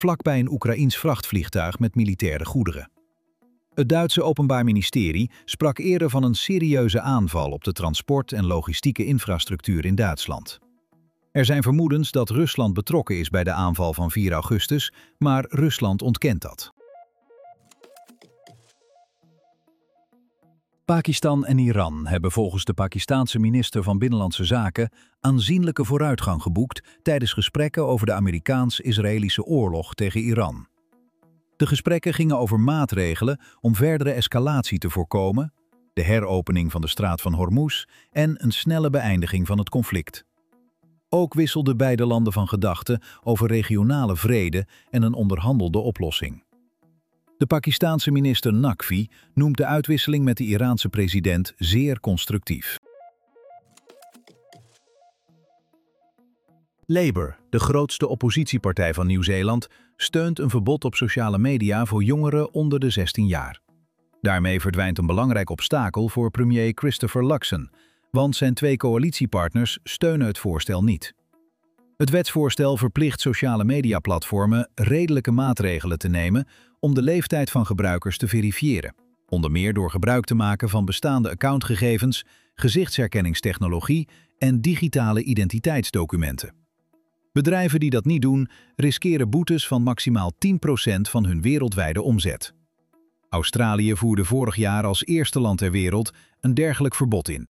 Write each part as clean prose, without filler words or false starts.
vlakbij een Oekraïens vrachtvliegtuig met militaire goederen. Het Duitse Openbaar Ministerie sprak eerder van een serieuze aanval op de transport- en logistieke infrastructuur in Duitsland. Er zijn vermoedens dat Rusland betrokken is bij de aanval van 4 augustus, maar Rusland ontkent dat. Pakistan en Iran hebben volgens de Pakistaanse minister van Binnenlandse Zaken aanzienlijke vooruitgang geboekt tijdens gesprekken over de Amerikaans-Israëlische oorlog tegen Iran. De gesprekken gingen over maatregelen om verdere escalatie te voorkomen, de heropening van de straat van Hormuz en een snelle beëindiging van het conflict. Ook wisselden beide landen van gedachten over regionale vrede en een onderhandelde oplossing. De Pakistaanse minister Naqvi noemt de uitwisseling met de Iraanse president zeer constructief. Labour, de grootste oppositiepartij van Nieuw-Zeeland, steunt een verbod op sociale media voor jongeren onder de 16 jaar. Daarmee verdwijnt een belangrijk obstakel voor premier Christopher Luxon, want zijn 2 coalitiepartners steunen het voorstel niet. Het wetsvoorstel verplicht sociale mediaplatformen redelijke maatregelen te nemen om de leeftijd van gebruikers te verifiëren, onder meer door gebruik te maken van bestaande accountgegevens, gezichtsherkenningstechnologie en digitale identiteitsdocumenten. Bedrijven die dat niet doen, riskeren boetes van maximaal 10% van hun wereldwijde omzet. Australië voerde vorig jaar als eerste land ter wereld een dergelijk verbod in.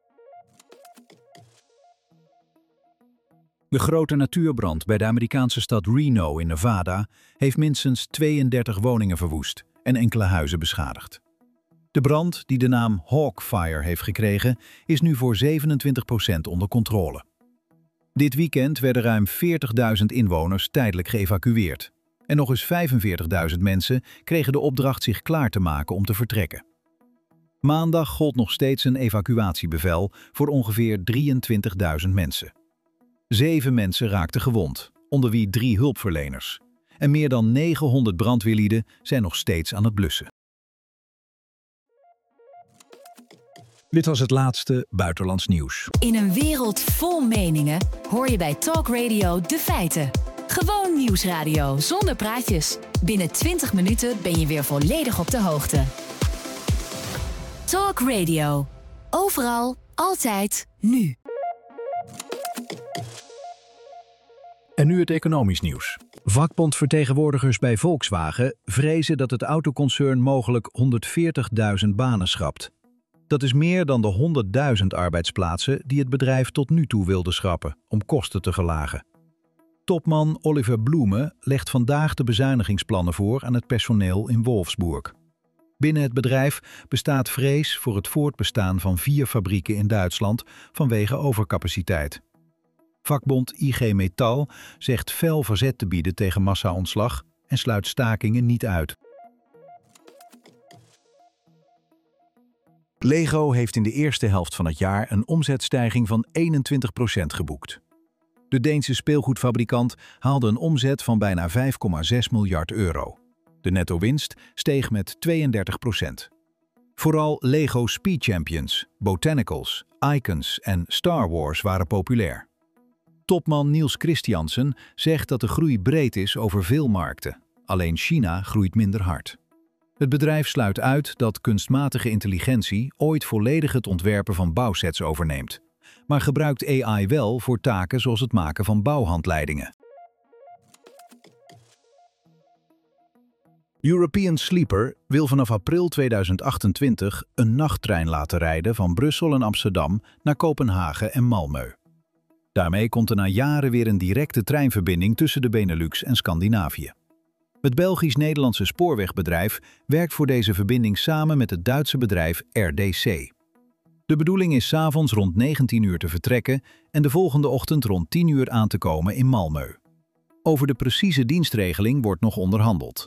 De grote natuurbrand bij de Amerikaanse stad Reno in Nevada heeft minstens 32 woningen verwoest en enkele huizen beschadigd. De brand, die de naam Hawk Fire heeft gekregen, is nu voor 27% onder controle. Dit weekend werden ruim 40.000 inwoners tijdelijk geëvacueerd. En nog eens 45.000 mensen kregen de opdracht zich klaar te maken om te vertrekken. Maandag gold nog steeds een evacuatiebevel voor ongeveer 23.000 mensen. 7 mensen raakten gewond, onder wie 3 hulpverleners. En meer dan 900 brandweerlieden zijn nog steeds aan het blussen. Dit was het laatste buitenlands nieuws. In een wereld vol meningen hoor je bij Talk Radio de feiten. Gewoon nieuwsradio zonder praatjes. Binnen 20 minuten ben je weer volledig op de hoogte. Talk Radio. Overal, altijd, nu. En nu het economisch nieuws. Vakbondvertegenwoordigers bij Volkswagen vrezen dat het autoconcern mogelijk 140.000 banen schrapt. Dat is meer dan de 100.000 arbeidsplaatsen die het bedrijf tot nu toe wilde schrappen om kosten te verlagen. Topman Oliver Blume legt vandaag de bezuinigingsplannen voor aan het personeel in Wolfsburg. Binnen het bedrijf bestaat vrees voor het voortbestaan van 4 fabrieken in Duitsland vanwege overcapaciteit. Vakbond IG Metall zegt fel verzet te bieden tegen massa-ontslag en sluit stakingen niet uit. Lego heeft in de eerste helft van het jaar een omzetstijging van 21% geboekt. De Deense speelgoedfabrikant haalde een omzet van bijna 5,6 miljard euro. De netto-winst steeg met 32%. Vooral Lego Speed Champions, Botanicals, Icons en Star Wars waren populair. Topman Niels Christiansen zegt dat de groei breed is over veel markten. Alleen China groeit minder hard. Het bedrijf sluit uit dat kunstmatige intelligentie ooit volledig het ontwerpen van bouwsets overneemt, maar gebruikt AI wel voor taken zoals het maken van bouwhandleidingen. European Sleeper wil vanaf april 2028 een nachttrein laten rijden van Brussel en Amsterdam naar Kopenhagen en Malmö. Daarmee komt er na jaren weer een directe treinverbinding tussen de Benelux en Scandinavië. Het Belgisch-Nederlandse spoorwegbedrijf werkt voor deze verbinding samen met het Duitse bedrijf RDC. De bedoeling is 's avonds rond 19 uur te vertrekken en de volgende ochtend rond 10 uur aan te komen in Malmö. Over de precieze dienstregeling wordt nog onderhandeld.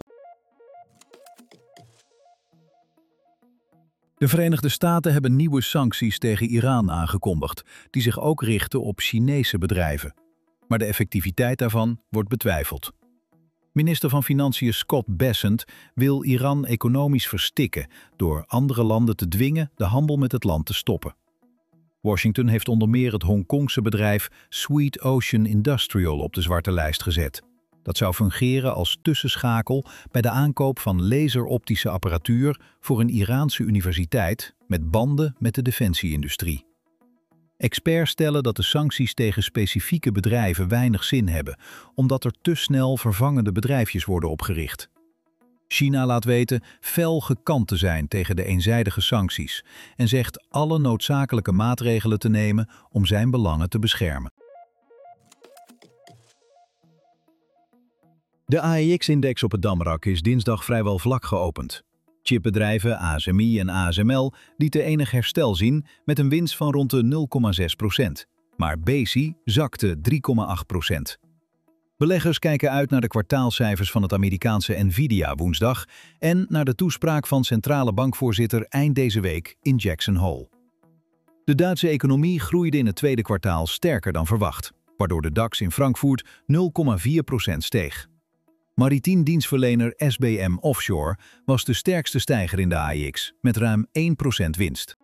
De Verenigde Staten hebben nieuwe sancties tegen Iran aangekondigd, die zich ook richten op Chinese bedrijven. Maar de effectiviteit daarvan wordt betwijfeld. Minister van Financiën Scott Bessent wil Iran economisch verstikken door andere landen te dwingen de handel met het land te stoppen. Washington heeft onder meer het Hongkongse bedrijf Sweet Ocean Industrial op de zwarte lijst gezet. Dat zou fungeren als tussenschakel bij de aankoop van laseroptische apparatuur voor een Iraanse universiteit met banden met de defensieindustrie. Experts stellen dat de sancties tegen specifieke bedrijven weinig zin hebben, omdat er te snel vervangende bedrijfjes worden opgericht. China laat weten fel gekant te zijn tegen de eenzijdige sancties en zegt alle noodzakelijke maatregelen te nemen om zijn belangen te beschermen. De AEX-index op het Damrak is dinsdag vrijwel vlak geopend. Chipbedrijven ASMI en ASML lieten enig herstel zien met een winst van rond de 0,6%. Maar Besi zakte 3,8%. Beleggers kijken uit naar de kwartaalcijfers van het Amerikaanse Nvidia woensdag en naar de toespraak van centrale bankvoorzitter eind deze week in Jackson Hole. De Duitse economie groeide in het tweede kwartaal sterker dan verwacht, waardoor de DAX in Frankfurt 0,4% steeg. Maritiem dienstverlener SBM Offshore was de sterkste stijger in de AEX, met ruim 1% winst.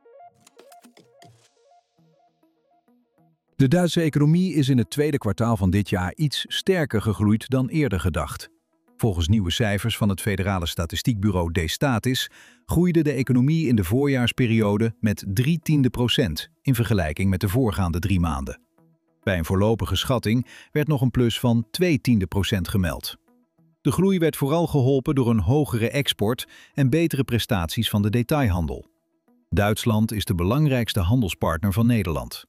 De Duitse economie is in het tweede kwartaal van dit jaar iets sterker gegroeid dan eerder gedacht. Volgens nieuwe cijfers van het federale statistiekbureau D-Statis groeide de economie in de voorjaarsperiode met 0,3% in vergelijking met de voorgaande 3 maanden. Bij een voorlopige schatting werd nog een plus van 0,2% gemeld. De groei werd vooral geholpen door een hogere export en betere prestaties van de detailhandel. Duitsland is de belangrijkste handelspartner van Nederland.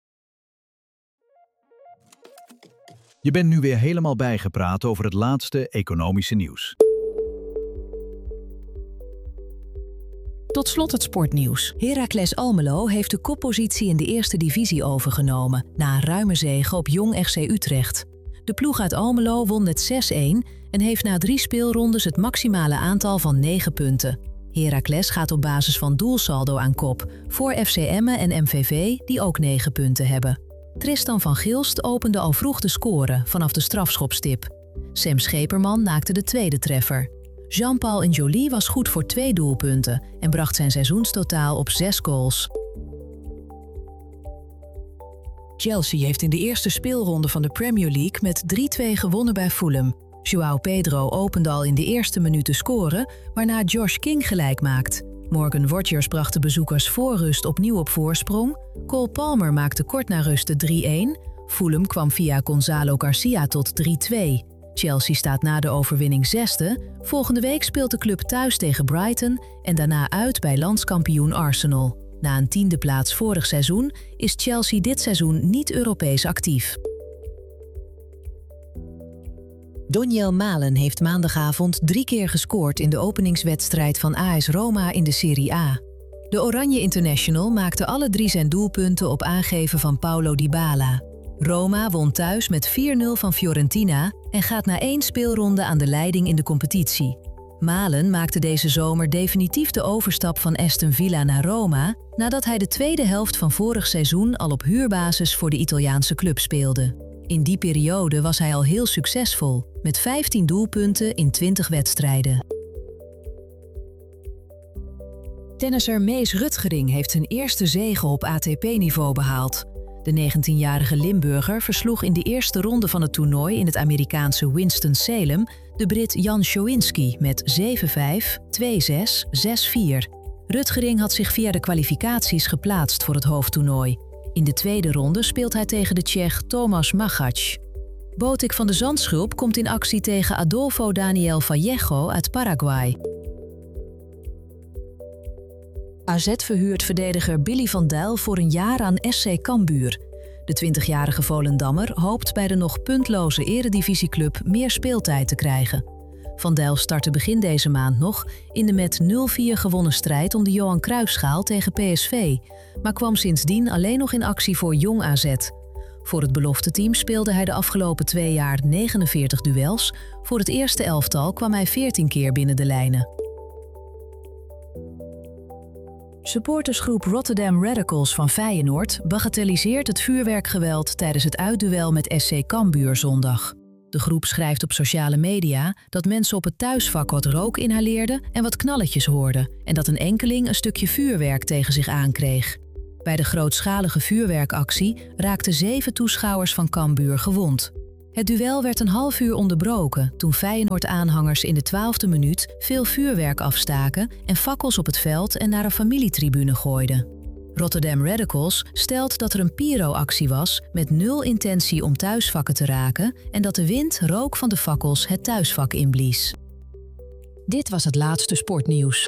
Je bent nu weer helemaal bijgepraat over het laatste economische nieuws. Tot slot het sportnieuws. Heracles Almelo heeft de koppositie in de eerste divisie overgenomen na een ruime zege op Jong FC Utrecht. De ploeg uit Almelo won met 6-1 en heeft na 3 speelrondes het maximale aantal van 9 punten. Heracles gaat op basis van doelsaldo aan kop, voor FC Emmen en MVV die ook 9 punten hebben. Tristan van Gilst opende al vroeg de score vanaf de strafschopstip. Sam Scheperman maakte de tweede treffer. Jean-Paul N'Joly was goed voor 2 doelpunten en bracht zijn seizoenstotaal op 6 goals. Chelsea heeft in de eerste speelronde van de Premier League met 3-2 gewonnen bij Fulham. João Pedro opende al in de eerste minuut te scoren, waarna Josh King gelijk maakt. Morgan Rogers bracht de bezoekers voor rust opnieuw op voorsprong. Cole Palmer maakte kort na rust de 3-1. Fulham kwam via Gonzalo Garcia tot 3-2. Chelsea staat na de overwinning 6e. Volgende week speelt de club thuis tegen Brighton en daarna uit bij landskampioen Arsenal. Na een 10e plaats vorig seizoen is Chelsea dit seizoen niet Europees actief. Doniel Malen heeft maandagavond 3 keer gescoord in de openingswedstrijd van AS Roma in de Serie A. De Oranje International maakte alle 3 zijn doelpunten op aangeven van Paulo Dybala. Roma won thuis met 4-0 van Fiorentina en gaat na 1 speelronde aan de leiding in de competitie. Malen maakte deze zomer definitief de overstap van Aston Villa naar Roma, nadat hij de tweede helft van vorig seizoen al op huurbasis voor de Italiaanse club speelde. In die periode was hij al heel succesvol, met 15 doelpunten in 20 wedstrijden. Tennisser Mees Rutgering heeft zijn eerste zege op ATP-niveau behaald. De 19-jarige Limburger versloeg in de eerste ronde van het toernooi in het Amerikaanse Winston-Salem de Brit Jan Schowinski met 7-5, 2-6, 6-4. Rutgering had zich via de kwalificaties geplaatst voor het hoofdtoernooi. In de tweede ronde speelt hij tegen de Tsjech Tomas Machac. Botik van de Zandschulp komt in actie tegen Adolfo Daniel Vallejo uit Paraguay. AZ verhuurt verdediger Billy van Dijk voor een jaar aan SC Cambuur. De 20-jarige Volendammer hoopt bij de nog puntloze eredivisieclub meer speeltijd te krijgen. Van Dijk startte begin deze maand nog in de met 0-4 gewonnen strijd om de Johan Cruijffschaal tegen PSV, maar kwam sindsdien alleen nog in actie voor Jong AZ. Voor het belofteteam speelde hij de afgelopen 2 jaar 49 duels. Voor het eerste elftal kwam hij 14 keer binnen de lijnen. Supportersgroep Rotterdam Radicals van Feyenoord bagatelliseert het vuurwerkgeweld tijdens het uitduel met SC Cambuur zondag. De groep schrijft op sociale media dat mensen op het thuisvak wat rook inhaleerden en wat knalletjes hoorden en dat een enkeling een stukje vuurwerk tegen zich aankreeg. Bij de grootschalige vuurwerkactie raakten 7 toeschouwers van Cambuur gewond. Het duel werd een half uur onderbroken toen Feyenoord-aanhangers in de 12e minuut veel vuurwerk afstaken en fakkels op het veld en naar een familietribune gooiden. Rotterdam Radicals stelt dat er een pyro-actie was met 0 intentie om thuisvakken te raken en dat de wind rook van de fakkels het thuisvak inblies. Dit was het laatste sportnieuws.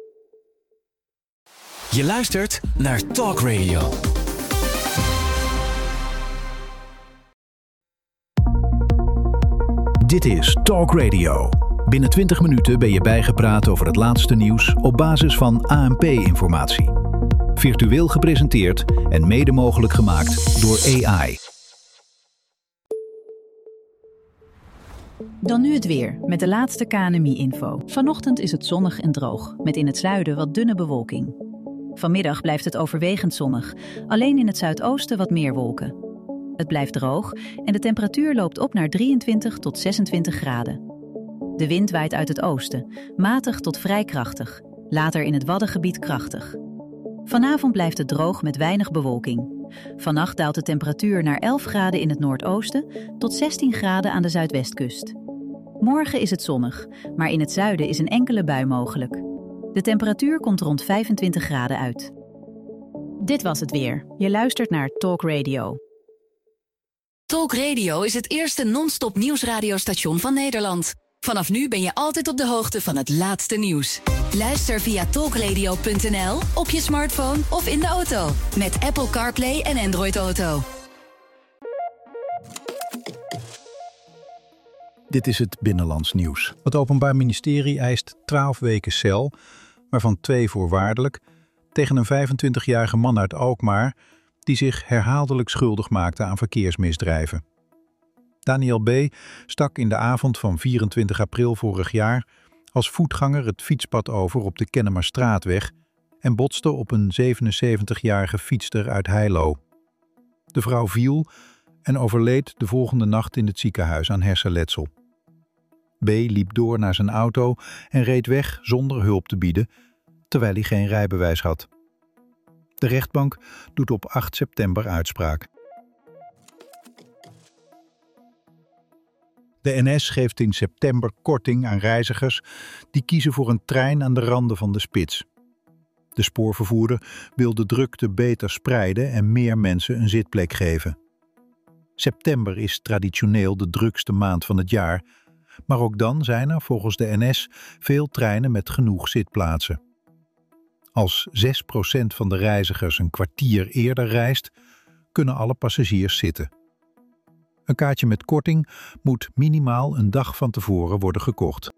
Je luistert naar Talk Radio. Dit is Talk Radio. Binnen 20 minuten ben je bijgepraat over het laatste nieuws op basis van ANP-informatie. Virtueel gepresenteerd en mede mogelijk gemaakt door AI. Dan nu het weer, met de laatste KNMI-info. Vanochtend is het zonnig en droog, met in het zuiden wat dunne bewolking. Vanmiddag blijft het overwegend zonnig, alleen in het zuidoosten wat meer wolken. Het blijft droog en de temperatuur loopt op naar 23 tot 26 graden. De wind waait uit het oosten, matig tot vrij krachtig, later in het Waddengebied krachtig. Vanavond blijft het droog met weinig bewolking. Vannacht daalt de temperatuur naar 11 graden in het noordoosten tot 16 graden aan de zuidwestkust. Morgen is het zonnig, maar in het zuiden is een enkele bui mogelijk. De temperatuur komt rond 25 graden uit. Dit was het weer. Je luistert naar Talk Radio. Talk Radio is het eerste non-stop nieuwsradiostation van Nederland. Vanaf nu ben je altijd op de hoogte van het laatste nieuws. Luister via talkradio.nl, op je smartphone of in de auto. Met Apple CarPlay en Android Auto. Dit is het Binnenlands Nieuws. Het Openbaar Ministerie eist 12 weken cel, waarvan 2 voorwaardelijk, tegen een 25-jarige man uit Alkmaar die zich herhaaldelijk schuldig maakte aan verkeersmisdrijven. Daniel B. stak in de avond van 24 april vorig jaar als voetganger het fietspad over op de Kennemerstraatweg en botste op een 77-jarige fietster uit Heilo. De vrouw viel en overleed de volgende nacht in het ziekenhuis aan hersenletsel. B. liep door naar zijn auto en reed weg zonder hulp te bieden, terwijl hij geen rijbewijs had. De rechtbank doet op 8 september uitspraak. De NS geeft in september korting aan reizigers die kiezen voor een trein aan de randen van de spits. De spoorvervoerder wil de drukte beter spreiden en meer mensen een zitplek geven. September is traditioneel de drukste maand van het jaar, maar ook dan zijn er volgens de NS veel treinen met genoeg zitplaatsen. Als 6% van de reizigers een kwartier eerder reist, kunnen alle passagiers zitten. Een kaartje met korting moet minimaal een dag van tevoren worden gekocht.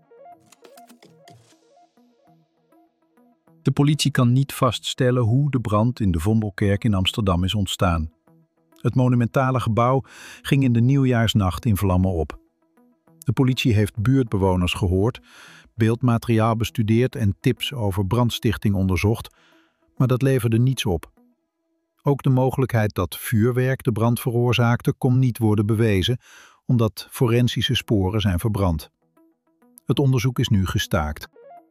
De politie kan niet vaststellen hoe de brand in de Vondelkerk in Amsterdam is ontstaan. Het monumentale gebouw ging in de nieuwjaarsnacht in vlammen op. De politie heeft buurtbewoners gehoord, beeldmateriaal bestudeerd en tips over brandstichting onderzocht, maar dat leverde niets op. Ook de mogelijkheid dat vuurwerk de brand veroorzaakte kon niet worden bewezen, omdat forensische sporen zijn verbrand. Het onderzoek is nu gestaakt.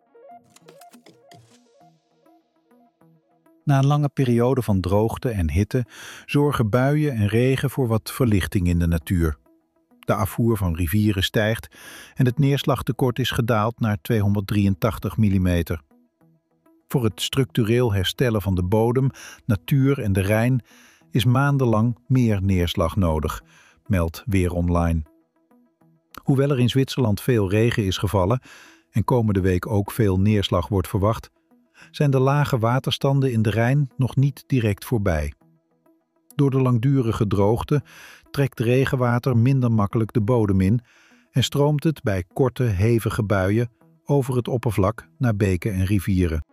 Na een lange periode van droogte en hitte zorgen buien en regen voor wat verlichting in de natuur. De afvoer van rivieren stijgt en het neerslagtekort is gedaald naar 283 mm. Voor het structureel herstellen van de bodem, natuur en de Rijn is maandenlang meer neerslag nodig, meldt Weer Online. Hoewel er in Zwitserland veel regen is gevallen en komende week ook veel neerslag wordt verwacht, zijn de lage waterstanden in de Rijn nog niet direct voorbij. Door de langdurige droogte trekt regenwater minder makkelijk de bodem in en stroomt het bij korte, hevige buien over het oppervlak naar beken en rivieren.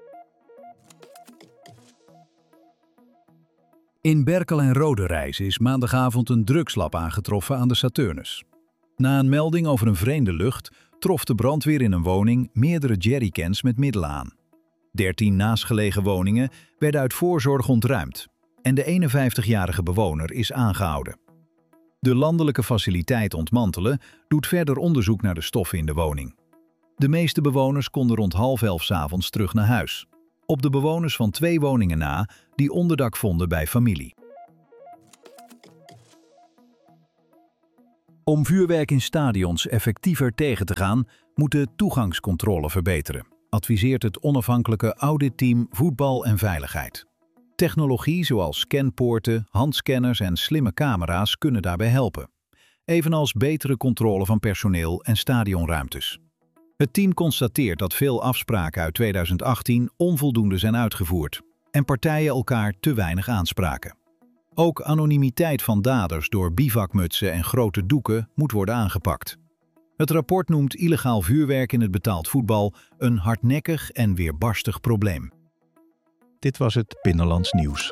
In Berkel en Roderijs is maandagavond een drugslab aangetroffen aan de Saturnus. Na een melding over een vreemde lucht trof de brandweer in een woning meerdere jerrycans met middelen aan. 13 naastgelegen woningen werden uit voorzorg ontruimd en de 51-jarige bewoner is aangehouden. De landelijke faciliteit ontmantelen doet verder onderzoek naar de stoffen in de woning. De meeste bewoners konden rond 22:30 's avonds terug naar huis. Op de bewoners van 2 woningen na die onderdak vonden bij familie. Om vuurwerk in stadions effectiever tegen te gaan, moet de toegangscontrole verbeteren, adviseert het onafhankelijke auditteam Voetbal en Veiligheid. Technologie zoals scanpoorten, handscanners en slimme camera's kunnen daarbij helpen. Evenals betere controle van personeel en stadionruimtes. Het team constateert dat veel afspraken uit 2018 onvoldoende zijn uitgevoerd en partijen elkaar te weinig aanspraken. Ook anonimiteit van daders door bivakmutsen en grote doeken moet worden aangepakt. Het rapport noemt illegaal vuurwerk in het betaald voetbal een hardnekkig en weerbarstig probleem. Dit was het Binnenlands Nieuws.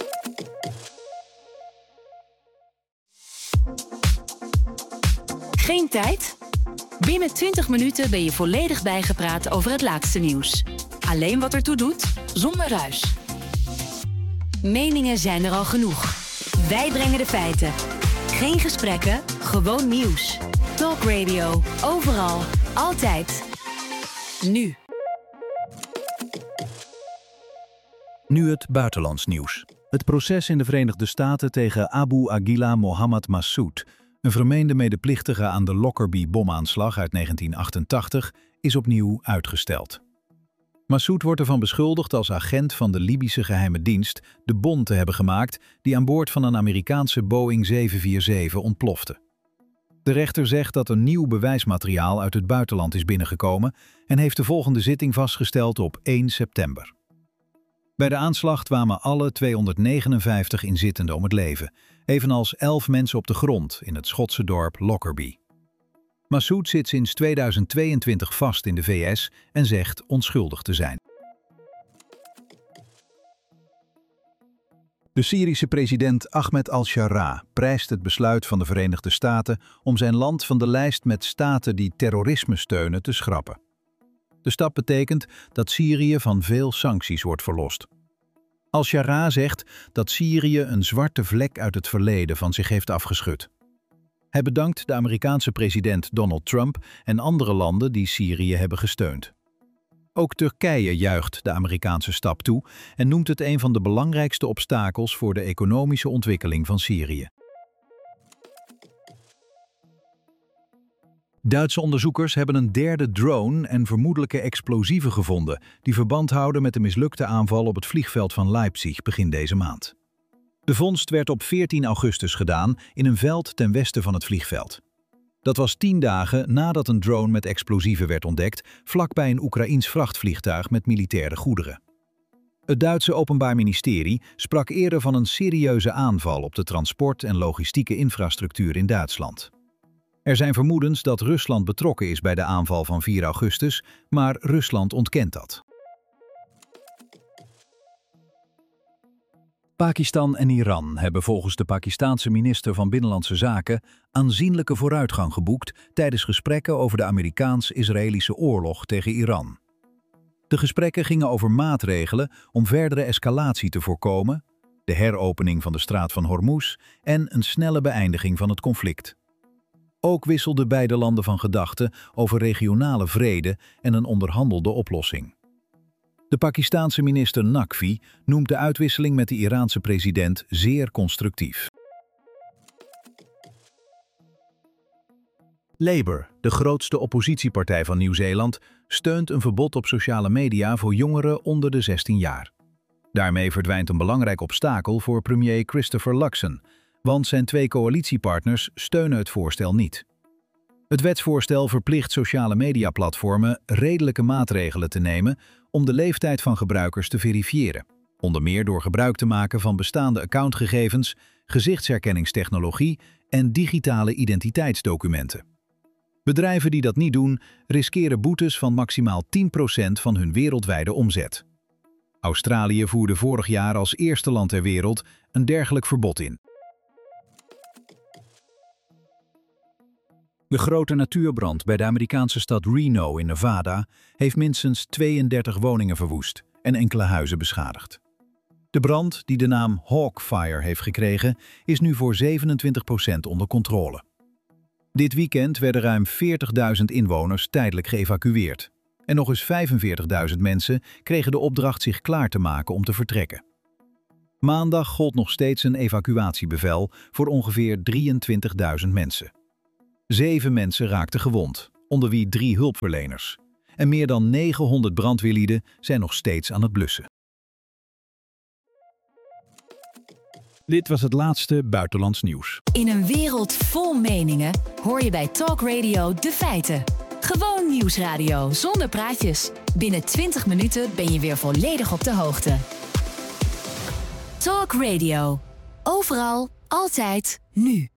Geen tijd? Binnen 20 minuten ben je volledig bijgepraat over het laatste nieuws. Alleen wat ertoe doet, zonder ruis. Meningen zijn er al genoeg. Wij brengen de feiten. Geen gesprekken, gewoon nieuws. Talk Radio, overal, altijd. Nu. Nu het buitenlands nieuws. Het proces in de Verenigde Staten tegen Abu Aguila Mohammed Massoud, een vermeende medeplichtige aan de Lockerbie-bomaanslag uit 1988, is opnieuw uitgesteld. Massoud wordt ervan beschuldigd als agent van de Libische geheime dienst de bom te hebben gemaakt die aan boord van een Amerikaanse Boeing 747 ontplofte. De rechter zegt dat er nieuw bewijsmateriaal uit het buitenland is binnengekomen en heeft de volgende zitting vastgesteld op 1 september. Bij de aanslag kwamen alle 259 inzittenden om het leven, evenals 11 mensen op de grond in het Schotse dorp Lockerbie. Massoud zit sinds 2022 vast in de VS en zegt onschuldig te zijn. De Syrische president Ahmed al-Sharaa prijst het besluit van de Verenigde Staten om zijn land van de lijst met staten die terrorisme steunen te schrappen. De stap betekent dat Syrië van veel sancties wordt verlost. Al-Sharaa zegt dat Syrië een zwarte vlek uit het verleden van zich heeft afgeschud. Hij bedankt de Amerikaanse president Donald Trump en andere landen die Syrië hebben gesteund. Ook Turkije juicht de Amerikaanse stap toe en noemt het een van de belangrijkste obstakels voor de economische ontwikkeling van Syrië. Duitse onderzoekers hebben een derde drone en vermoedelijke explosieven gevonden die verband houden met de mislukte aanval op het vliegveld van Leipzig begin deze maand. De vondst werd op 14 augustus gedaan in een veld ten westen van het vliegveld. Dat was 10 dagen nadat een drone met explosieven werd ontdekt vlakbij een Oekraïens vrachtvliegtuig met militaire goederen. Het Duitse Openbaar Ministerie sprak eerder van een serieuze aanval op de transport- en logistieke infrastructuur in Duitsland. Er zijn vermoedens dat Rusland betrokken is bij de aanval van 4 augustus, maar Rusland ontkent dat. Pakistan en Iran hebben volgens de Pakistaanse minister van Binnenlandse Zaken aanzienlijke vooruitgang geboekt tijdens gesprekken over de Amerikaans-Israëlische oorlog tegen Iran. De gesprekken gingen over maatregelen om verdere escalatie te voorkomen, de heropening van de straat van Hormuz en een snelle beëindiging van het conflict. Ook wisselden beide landen van gedachten over regionale vrede en een onderhandelde oplossing. De Pakistaanse minister Naqvi noemt de uitwisseling met de Iraanse president zeer constructief. Labour, de grootste oppositiepartij van Nieuw-Zeeland, steunt een verbod op sociale media voor jongeren onder de 16 jaar. Daarmee verdwijnt een belangrijk obstakel voor premier Christopher Luxon, want zijn 2 coalitiepartners steunen het voorstel niet. Het wetsvoorstel verplicht sociale mediaplatformen redelijke maatregelen te nemen om de leeftijd van gebruikers te verifiëren, onder meer door gebruik te maken van bestaande accountgegevens, gezichtsherkenningstechnologie en digitale identiteitsdocumenten. Bedrijven die dat niet doen, riskeren boetes van maximaal 10% van hun wereldwijde omzet. Australië voerde vorig jaar als eerste land ter wereld een dergelijk verbod in. De grote natuurbrand bij de Amerikaanse stad Reno in Nevada heeft minstens 32 woningen verwoest en enkele huizen beschadigd. De brand, die de naam Hawk Fire heeft gekregen, is nu voor 27% onder controle. Dit weekend werden ruim 40.000 inwoners tijdelijk geëvacueerd. En nog eens 45.000 mensen kregen de opdracht zich klaar te maken om te vertrekken. Maandag gold nog steeds een evacuatiebevel voor ongeveer 23.000 mensen. 7 mensen raakten gewond, onder wie 3 hulpverleners. En meer dan 900 brandweerlieden zijn nog steeds aan het blussen. Dit was het laatste buitenlands nieuws. In een wereld vol meningen hoor je bij Talk Radio de feiten. Gewoon nieuwsradio zonder praatjes. Binnen 20 minuten ben je weer volledig op de hoogte. Talk Radio. Overal, altijd, nu.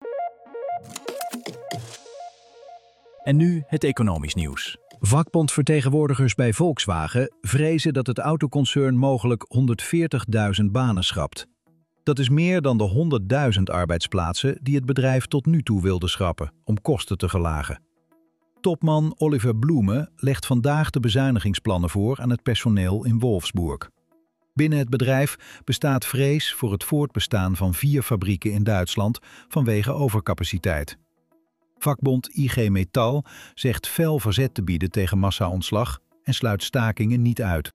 En nu het economisch nieuws. Vakbondvertegenwoordigers bij Volkswagen vrezen dat het autoconcern mogelijk 140.000 banen schrapt. Dat is meer dan de 100.000 arbeidsplaatsen die het bedrijf tot nu toe wilde schrappen om kosten te verlagen. Topman Oliver Blume legt vandaag de bezuinigingsplannen voor aan het personeel in Wolfsburg. Binnen het bedrijf bestaat vrees voor het voortbestaan van 4 fabrieken in Duitsland vanwege overcapaciteit. Vakbond IG Metall zegt fel verzet te bieden tegen massa-ontslag en sluit stakingen niet uit.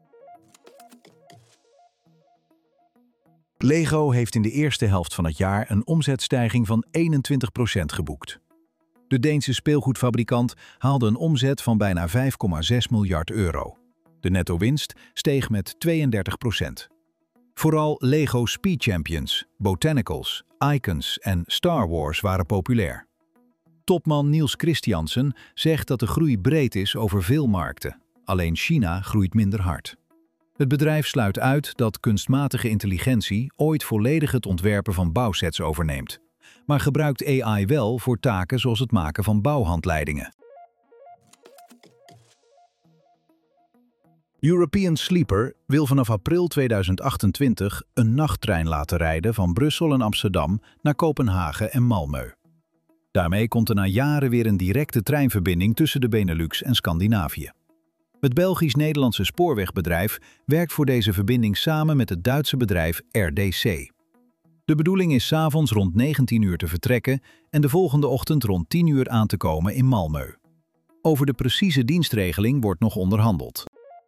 Lego heeft in de eerste helft van het jaar een omzetstijging van 21% geboekt. De Deense speelgoedfabrikant haalde een omzet van bijna 5,6 miljard euro. De netto-winst steeg met 32%. Vooral Lego Speed Champions, Botanicals, Icons en Star Wars waren populair. Topman Niels Christiansen zegt dat de groei breed is over veel markten. Alleen China groeit minder hard. Het bedrijf sluit uit dat kunstmatige intelligentie ooit volledig het ontwerpen van bouwsets overneemt, maar gebruikt AI wel voor taken zoals het maken van bouwhandleidingen. European Sleeper wil vanaf april 2028 een nachttrein laten rijden van Brussel en Amsterdam naar Kopenhagen en Malmö. Daarmee komt er na jaren weer een directe treinverbinding tussen de Benelux en Scandinavië. Het Belgisch-Nederlandse spoorwegbedrijf werkt voor deze verbinding samen met het Duitse bedrijf RDC. De bedoeling is 's avonds rond 19 uur te vertrekken en de volgende ochtend rond 10 uur aan te komen in Malmö. Over de precieze dienstregeling wordt nog onderhandeld.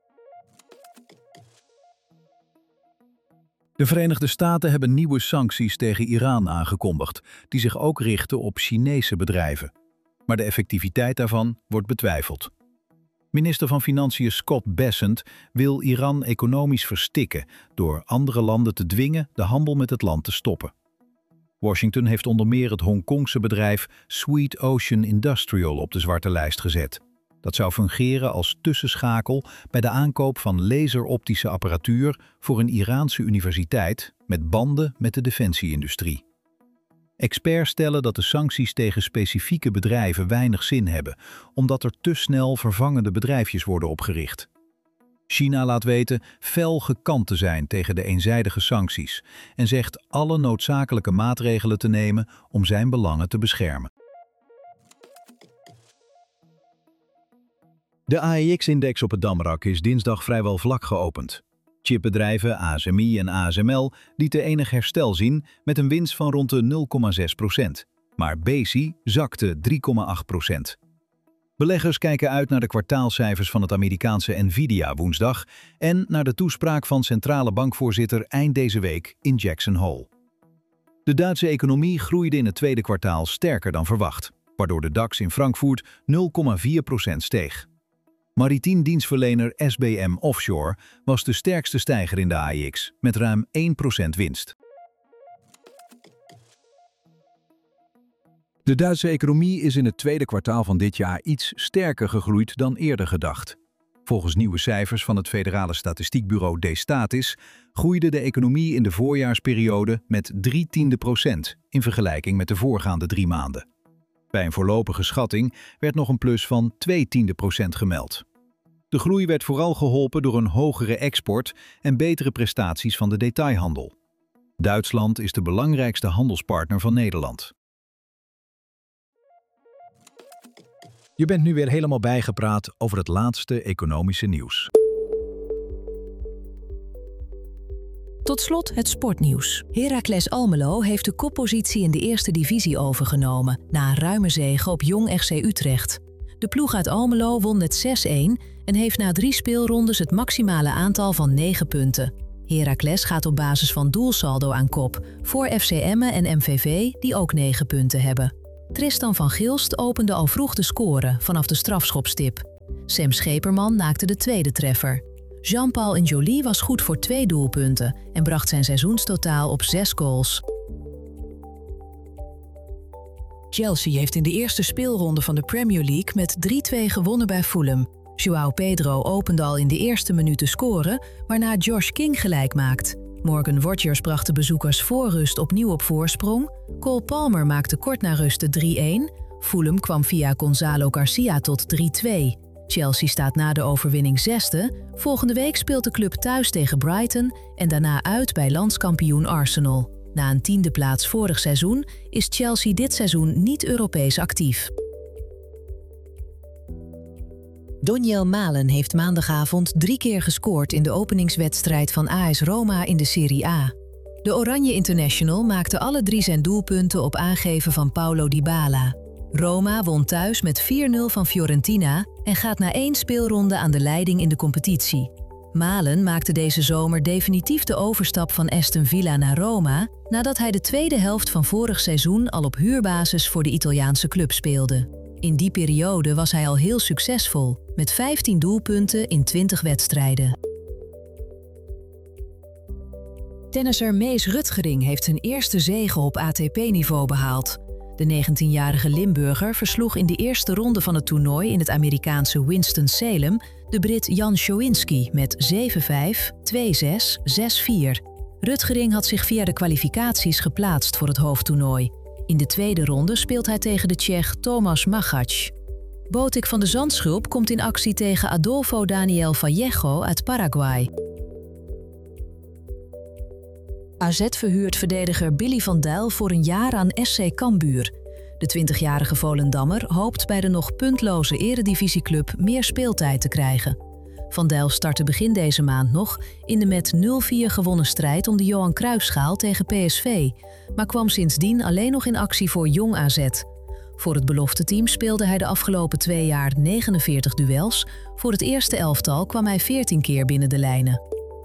De Verenigde Staten hebben nieuwe sancties tegen Iran aangekondigd, die zich ook richten op Chinese bedrijven. Maar de effectiviteit daarvan wordt betwijfeld. Minister van Financiën Scott Bessent wil Iran economisch verstikken door andere landen te dwingen de handel met het land te stoppen. Washington heeft onder meer het Hongkongse bedrijf Sweet Ocean Industrial op de zwarte lijst gezet. Dat zou fungeren als tussenschakel bij de aankoop van laseroptische apparatuur voor een Iraanse universiteit met banden met de defensieindustrie. Experts stellen dat de sancties tegen specifieke bedrijven weinig zin hebben, omdat er te snel vervangende bedrijfjes worden opgericht. China laat weten fel gekant te zijn tegen de eenzijdige sancties en zegt alle noodzakelijke maatregelen te nemen om zijn belangen te beschermen. De AEX-index op het Damrak is dinsdag vrijwel vlak geopend. Chipbedrijven ASMI en ASML lieten enig herstel zien met een winst van rond de 0,6%. Maar Besi zakte 3,8%. Beleggers kijken uit naar de kwartaalcijfers van het Amerikaanse Nvidia woensdag en naar de toespraak van centrale bankvoorzitter eind deze week in Jackson Hole. De Duitse economie groeide in het tweede kwartaal sterker dan verwacht, waardoor de DAX in Frankfurt 0,4% steeg. Maritiem dienstverlener SBM Offshore was de sterkste stijger in de AEX, met ruim 1% winst. De Duitse economie is in het tweede kwartaal van dit jaar iets sterker gegroeid dan eerder gedacht. Volgens nieuwe cijfers van het federale statistiekbureau D-Statis groeide de economie in de voorjaarsperiode met 0,3% in vergelijking met de voorgaande 3 maanden. Bij een voorlopige schatting werd nog een plus van 0,2% gemeld. De groei werd vooral geholpen door een hogere export en betere prestaties van de detailhandel. Duitsland is de belangrijkste handelspartner van Nederland. Je bent nu weer helemaal bijgepraat over het laatste economische nieuws. Tot slot het sportnieuws. Heracles Almelo heeft de koppositie in de eerste divisie overgenomen na een ruime zege op Jong FC Utrecht. De ploeg uit Almelo won met 6-1 en heeft na 3 speelrondes het maximale aantal van 9 punten. Heracles gaat op basis van doelsaldo aan kop, voor FC Emmen en MVV die ook 9 punten hebben. Tristan van Gilst opende al vroeg de score vanaf de strafschopstip. Sam Scheperman maakte de tweede treffer. Jean-Paul N'Joly was goed voor 2 doelpunten en bracht zijn seizoenstotaal op 6 goals. Chelsea heeft in de eerste speelronde van de Premier League met 3-2 gewonnen bij Fulham. João Pedro opende al in de eerste minuut te scoren, waarna Josh King gelijk maakt. Morgan Rogers bracht de bezoekers voor rust opnieuw op voorsprong. Cole Palmer maakte kort na rust de 3-1. Fulham kwam via Gonzalo Garcia tot 3-2. Chelsea staat na de overwinning 6e. Volgende week speelt de club thuis tegen Brighton en daarna uit bij landskampioen Arsenal. Na een 10e plaats vorig seizoen is Chelsea dit seizoen niet Europees actief. Doniel Malen heeft maandagavond 3 keer gescoord in de openingswedstrijd van AS Roma in de Serie A. De Oranje International maakte alle 3 zijn doelpunten op aangeven van Paulo Dybala. Roma won thuis met 4-0 van Fiorentina en gaat na 1 speelronde aan de leiding in de competitie. Malen maakte deze zomer definitief de overstap van Aston Villa naar Roma, nadat hij de tweede helft van vorig seizoen al op huurbasis voor de Italiaanse club speelde. In die periode was hij al heel succesvol, met 15 doelpunten in 20 wedstrijden. Tennisser Mees Rutgering heeft zijn eerste zege op ATP-niveau behaald. De 19-jarige Limburger versloeg in de eerste ronde van het toernooi in het Amerikaanse Winston-Salem de Brit Jan Schowinski met 7-5, 2-6, 6-4. Rutgering had zich via de kwalificaties geplaatst voor het hoofdtoernooi. In de tweede ronde speelt hij tegen de Tsjech Tomas Machac. Botik van de Zandschulp komt in actie tegen Adolfo Daniel Vallejo uit Paraguay. AZ verhuurt verdediger Billy van Dijk voor een jaar aan SC Cambuur. De 20-jarige Volendammer hoopt bij de nog puntloze eredivisieclub meer speeltijd te krijgen. Van Dijk startte begin deze maand nog in de met 0-4 gewonnen strijd om de Johan Cruijffschaal tegen PSV, maar kwam sindsdien alleen nog in actie voor Jong AZ. Voor het belofteteam speelde hij de afgelopen 2 jaar 49 duels. Voor het eerste elftal kwam hij 14 keer binnen de lijnen.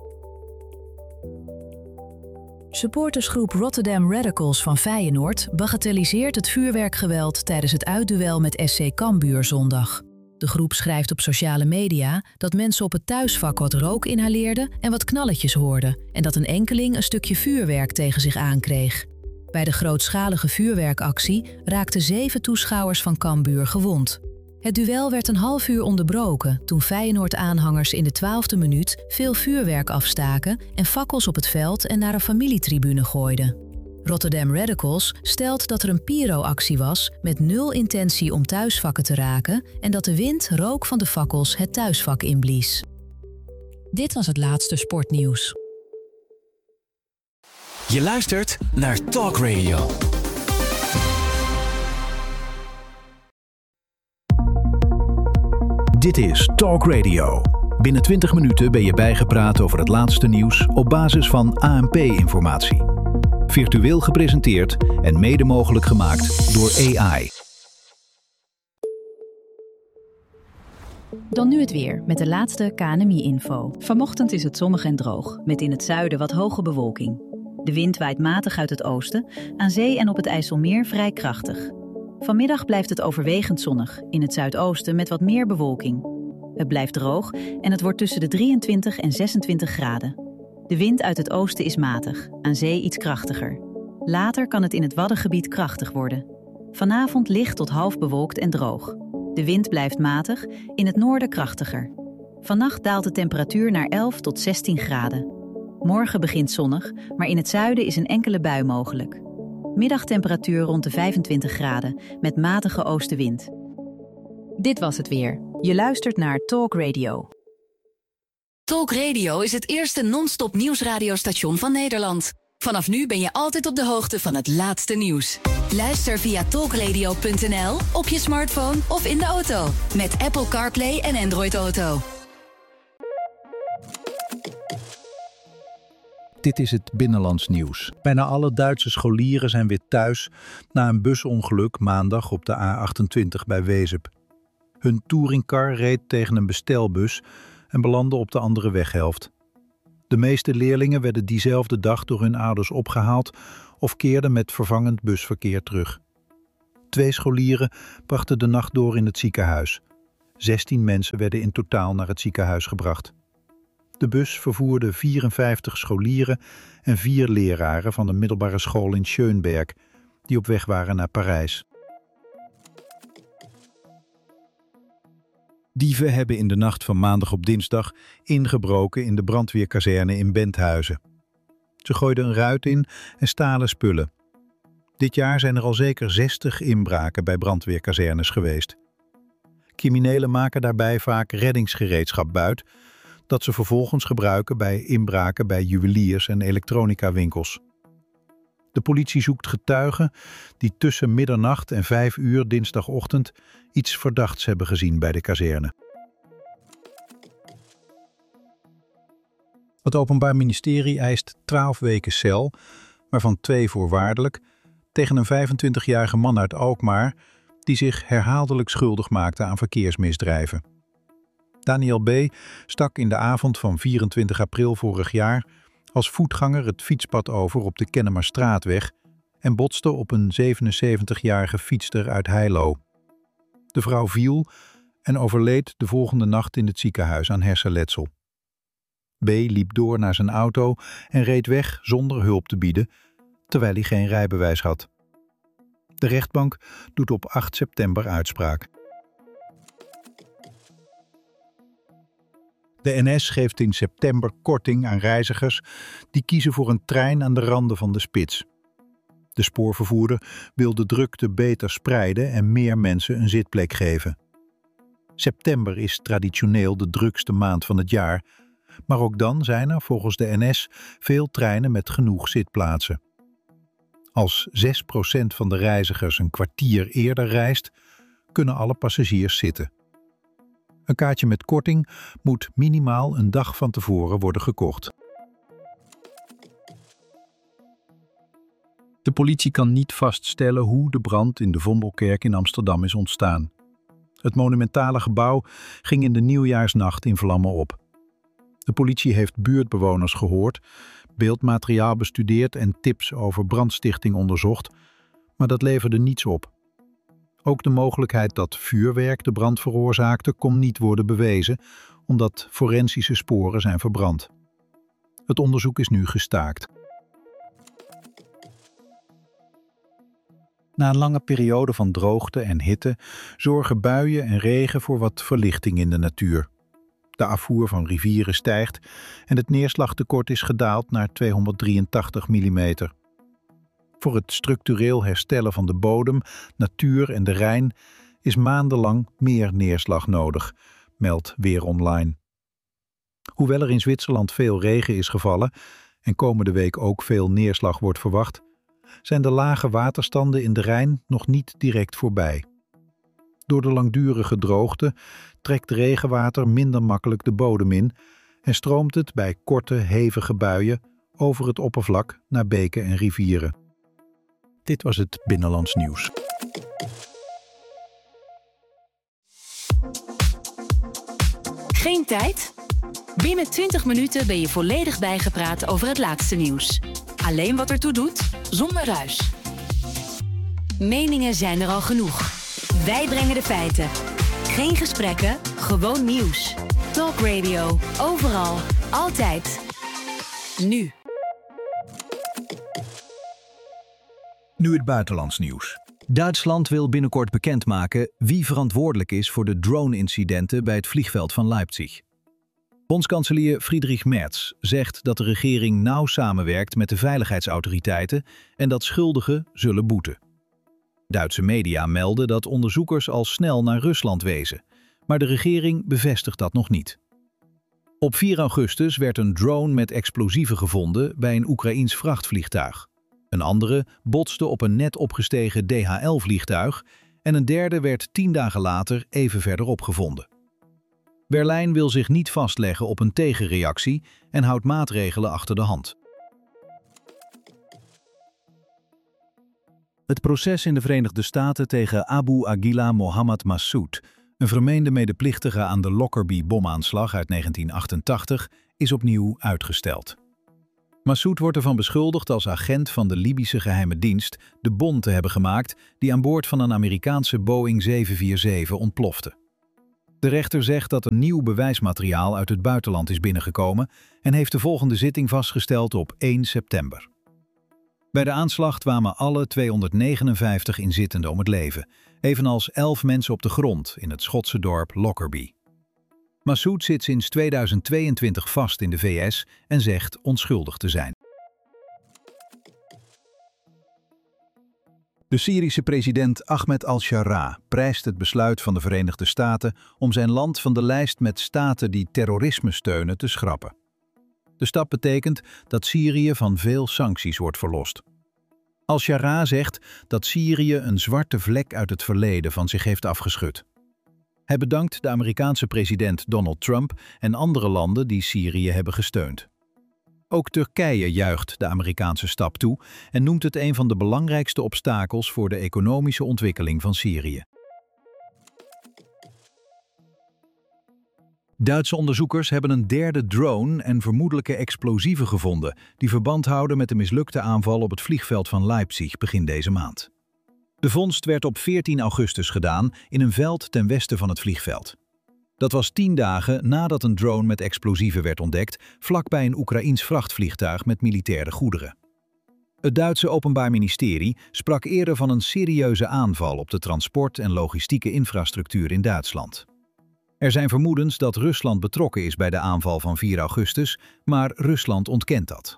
Supportersgroep Rotterdam Radicals van Feyenoord bagatelliseert het vuurwerkgeweld tijdens het uitduel met SC Cambuur zondag. De groep schrijft op sociale media dat mensen op het thuisvak wat rook inhaleerden en wat knalletjes hoorden en dat een enkeling een stukje vuurwerk tegen zich aankreeg. Bij de grootschalige vuurwerkactie raakten 7 toeschouwers van Cambuur gewond. Het duel werd een half uur onderbroken toen Feyenoord-aanhangers in de 12e minuut veel vuurwerk afstaken en fakkels op het veld en naar een familietribune gooiden. Rotterdam Radicals stelt dat er een pyro-actie was met 0 intentie om thuisvakken te raken en dat de wind rook van de fakkels het thuisvak inblies. Dit was het laatste sportnieuws. Je luistert naar Talk Radio. Dit is Talk Radio. Binnen 20 minuten ben je bijgepraat over het laatste nieuws op basis van ANP-informatie. Virtueel gepresenteerd en mede mogelijk gemaakt door AI. Dan nu het weer met de laatste KNMI-info. Vanochtend is het zonnig en droog, met in het zuiden wat hoge bewolking. De wind waait matig uit het oosten, aan zee en op het IJsselmeer vrij krachtig. Vanmiddag blijft het overwegend zonnig, in het zuidoosten met wat meer bewolking. Het blijft droog en het wordt tussen de 23 en 26 graden. De wind uit het oosten is matig, aan zee iets krachtiger. Later kan het in het Waddengebied krachtig worden. Vanavond licht tot half bewolkt en droog. De wind blijft matig, in het noorden krachtiger. Vannacht daalt de temperatuur naar 11 tot 16 graden. Morgen begint zonnig, maar in het zuiden is een enkele bui mogelijk. Middagtemperatuur rond de 25 graden, met matige oostenwind. Dit was het weer. Je luistert naar Talk Radio. Talk Radio is het eerste non-stop nieuwsradiostation van Nederland. Vanaf nu ben je altijd op de hoogte van het laatste nieuws. Luister via talkradio.nl, op je smartphone of in de auto. Met Apple CarPlay en Android Auto. Dit is het binnenlands nieuws. Bijna alle Duitse scholieren zijn weer thuis na een busongeluk maandag op de A28 bij Wezep. Hun touringcar reed tegen een bestelbus en belandde op de andere weghelft. De meeste leerlingen werden diezelfde dag door hun ouders opgehaald of keerden met vervangend busverkeer terug. 2 scholieren brachten de nacht door in het ziekenhuis. 16 mensen werden in totaal naar het ziekenhuis gebracht. De bus vervoerde 54 scholieren en 4 leraren van een middelbare school in Schönberg, die op weg waren naar Parijs. Dieven hebben in de nacht van maandag op dinsdag ingebroken in de brandweerkazerne in Benthuizen. Ze gooiden een ruit in en stalen spullen. Dit jaar zijn er al zeker 60 inbraken bij brandweerkazernes geweest. Criminelen maken daarbij vaak reddingsgereedschap buit, dat ze vervolgens gebruiken bij inbraken bij juweliers en elektronicawinkels. De politie zoekt getuigen die tussen middernacht en 5 uur dinsdagochtend iets verdachts hebben gezien bij de kazerne. Het Openbaar Ministerie eist 12 weken cel, waarvan 2 voorwaardelijk, tegen een 25-jarige man uit Alkmaar die zich herhaaldelijk schuldig maakte aan verkeersmisdrijven. Daniel B. stak in de avond van 24 april vorig jaar als voetganger het fietspad over op de Kennemerstraatweg en botste op een 77-jarige fietster uit Heilo. De vrouw viel en overleed de volgende nacht in het ziekenhuis aan hersenletsel. B. liep door naar zijn auto en reed weg zonder hulp te bieden, terwijl hij geen rijbewijs had. De rechtbank doet op 8 september uitspraak. De NS geeft in september korting aan reizigers die kiezen voor een trein aan de randen van de spits. De spoorvervoerder wil de drukte beter spreiden en meer mensen een zitplek geven. September is traditioneel de drukste maand van het jaar, maar ook dan zijn er volgens de NS veel treinen met genoeg zitplaatsen. Als 6% van de reizigers een kwartier eerder reist, kunnen alle passagiers zitten. Een kaartje met korting moet minimaal een dag van tevoren worden gekocht. De politie kan niet vaststellen hoe de brand in de Vondelkerk in Amsterdam is ontstaan. Het monumentale gebouw ging in de nieuwjaarsnacht in vlammen op. De politie heeft buurtbewoners gehoord, beeldmateriaal bestudeerd en tips over brandstichting onderzocht, maar dat leverde niets op. Ook de mogelijkheid dat vuurwerk de brand veroorzaakte kon niet worden bewezen, omdat forensische sporen zijn verbrand. Het onderzoek is nu gestaakt. Na een lange periode van droogte en hitte zorgen buien en regen voor wat verlichting in de natuur. De afvoer van rivieren stijgt en het neerslagtekort is gedaald naar 283 mm. Voor het structureel herstellen van de bodem, natuur en de Rijn is maandenlang meer neerslag nodig, meldt Weer Online. Hoewel er in Zwitserland veel regen is gevallen en komende week ook veel neerslag wordt verwacht, zijn de lage waterstanden in de Rijn nog niet direct voorbij. Door de langdurige droogte trekt regenwater minder makkelijk de bodem in en stroomt het bij korte, hevige buien over het oppervlak naar beken en rivieren. Dit was het Binnenlands Nieuws. Geen tijd? Binnen 20 minuten ben je volledig bijgepraat over het laatste nieuws. Alleen wat ertoe doet, zonder ruis. Meningen zijn er al genoeg. Wij brengen de feiten. Geen gesprekken, gewoon nieuws. Talk Radio, overal, altijd. Nu. Nu het buitenlands nieuws. Duitsland wil binnenkort bekendmaken wie verantwoordelijk is voor de drone-incidenten bij het vliegveld van Leipzig. Bondskanselier Friedrich Merz zegt dat de regering nauw samenwerkt met de veiligheidsautoriteiten en dat schuldigen zullen boeten. Duitse media melden dat onderzoekers al snel naar Rusland wezen, maar de regering bevestigt dat nog niet. Op 4 augustus werd een drone met explosieven gevonden bij een Oekraïens vrachtvliegtuig. Een andere botste op een net opgestegen DHL-vliegtuig en een derde werd 10 dagen later even verderop gevonden. Berlijn wil zich niet vastleggen op een tegenreactie en houdt maatregelen achter de hand. Het proces in de Verenigde Staten tegen Abu Aguila Mohammed Massoud, een vermeende medeplichtige aan de Lockerbie-bomaanslag uit 1988, is opnieuw uitgesteld. Massoud wordt ervan beschuldigd als agent van de Libische geheime dienst de bom te hebben gemaakt die aan boord van een Amerikaanse Boeing 747 ontplofte. De rechter zegt dat er nieuw bewijsmateriaal uit het buitenland is binnengekomen en heeft de volgende zitting vastgesteld op 1 september. Bij de aanslag kwamen alle 259 inzittenden om het leven, evenals 11 mensen op de grond in het Schotse dorp Lockerbie. Massoud zit sinds 2022 vast in de VS en zegt onschuldig te zijn. De Syrische president Ahmed al-Sharaa prijst het besluit van de Verenigde Staten om zijn land van de lijst met staten die terrorisme steunen te schrappen. De stap betekent dat Syrië van veel sancties wordt verlost. Al-Sharaa zegt dat Syrië een zwarte vlek uit het verleden van zich heeft afgeschud. Hij bedankt de Amerikaanse president Donald Trump en andere landen die Syrië hebben gesteund. Ook Turkije juicht de Amerikaanse stap toe en noemt het een van de belangrijkste obstakels voor de economische ontwikkeling van Syrië. Duitse onderzoekers hebben een derde drone en vermoedelijke explosieven gevonden die verband houden met de mislukte aanval op het vliegveld van Leipzig begin deze maand. De vondst werd op 14 augustus gedaan in een veld ten westen van het vliegveld. Dat was 10 dagen nadat een drone met explosieven werd ontdekt vlakbij een Oekraïens vrachtvliegtuig met militaire goederen. Het Duitse Openbaar Ministerie sprak eerder van een serieuze aanval op de transport- en logistieke infrastructuur in Duitsland. Er zijn vermoedens dat Rusland betrokken is bij de aanval van 4 augustus, maar Rusland ontkent dat.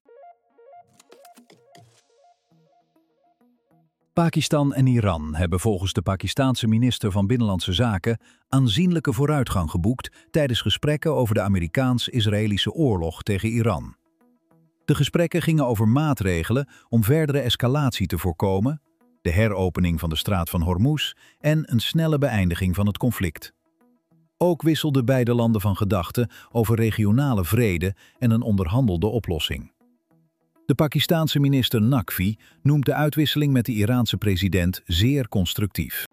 Pakistan en Iran hebben volgens de Pakistaanse minister van Binnenlandse Zaken aanzienlijke vooruitgang geboekt tijdens gesprekken over de Amerikaans-Israëlische oorlog tegen Iran. De gesprekken gingen over maatregelen om verdere escalatie te voorkomen, de heropening van de straat van Hormuz en een snelle beëindiging van het conflict. Ook wisselden beide landen van gedachten over regionale vrede en een onderhandelde oplossing. De Pakistaanse minister Naqvi noemt de uitwisseling met de Iraanse president zeer constructief.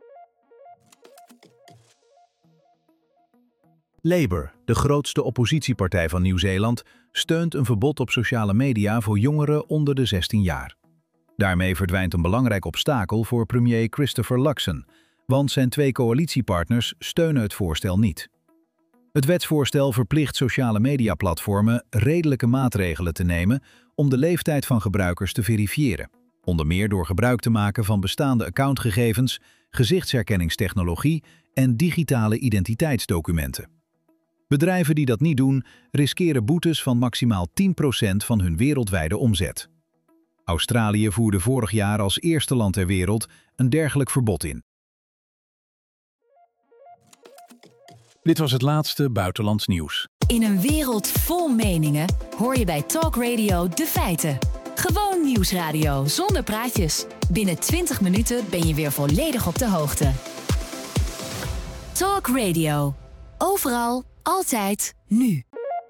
Labour, de grootste oppositiepartij van Nieuw-Zeeland, steunt een verbod op sociale media voor jongeren onder de 16 jaar. Daarmee verdwijnt een belangrijk obstakel voor premier Christopher Luxon, want zijn 2 coalitiepartners steunen het voorstel niet. Het wetsvoorstel verplicht sociale mediaplatformen redelijke maatregelen te nemen om de leeftijd van gebruikers te verifiëren, onder meer door gebruik te maken van bestaande accountgegevens, gezichtsherkenningstechnologie en digitale identiteitsdocumenten. Bedrijven die dat niet doen, riskeren boetes van maximaal 10% van hun wereldwijde omzet. Australië voerde vorig jaar als eerste land ter wereld een dergelijk verbod in. Dit was het laatste buitenlands nieuws. In een wereld vol meningen hoor je bij Talk Radio de feiten. Gewoon nieuwsradio zonder praatjes. Binnen 20 minuten ben je weer volledig op de hoogte. Talk Radio. Overal, altijd, nu.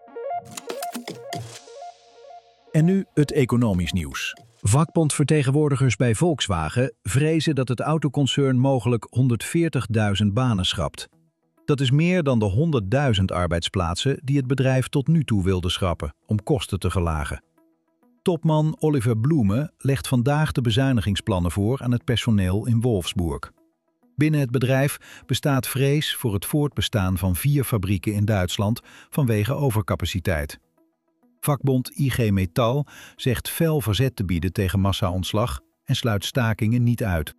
En nu het economisch nieuws. Vakbondvertegenwoordigers bij Volkswagen vrezen dat het autoconcern mogelijk 140.000 banen schrapt. Dat is meer dan de 100.000 arbeidsplaatsen die het bedrijf tot nu toe wilde schrappen om kosten te verlagen. Topman Oliver Blume legt vandaag de bezuinigingsplannen voor aan het personeel in Wolfsburg. Binnen het bedrijf bestaat vrees voor het voortbestaan van 4 fabrieken in Duitsland vanwege overcapaciteit. Vakbond IG Metall zegt fel verzet te bieden tegen massa-ontslag en sluit stakingen niet uit.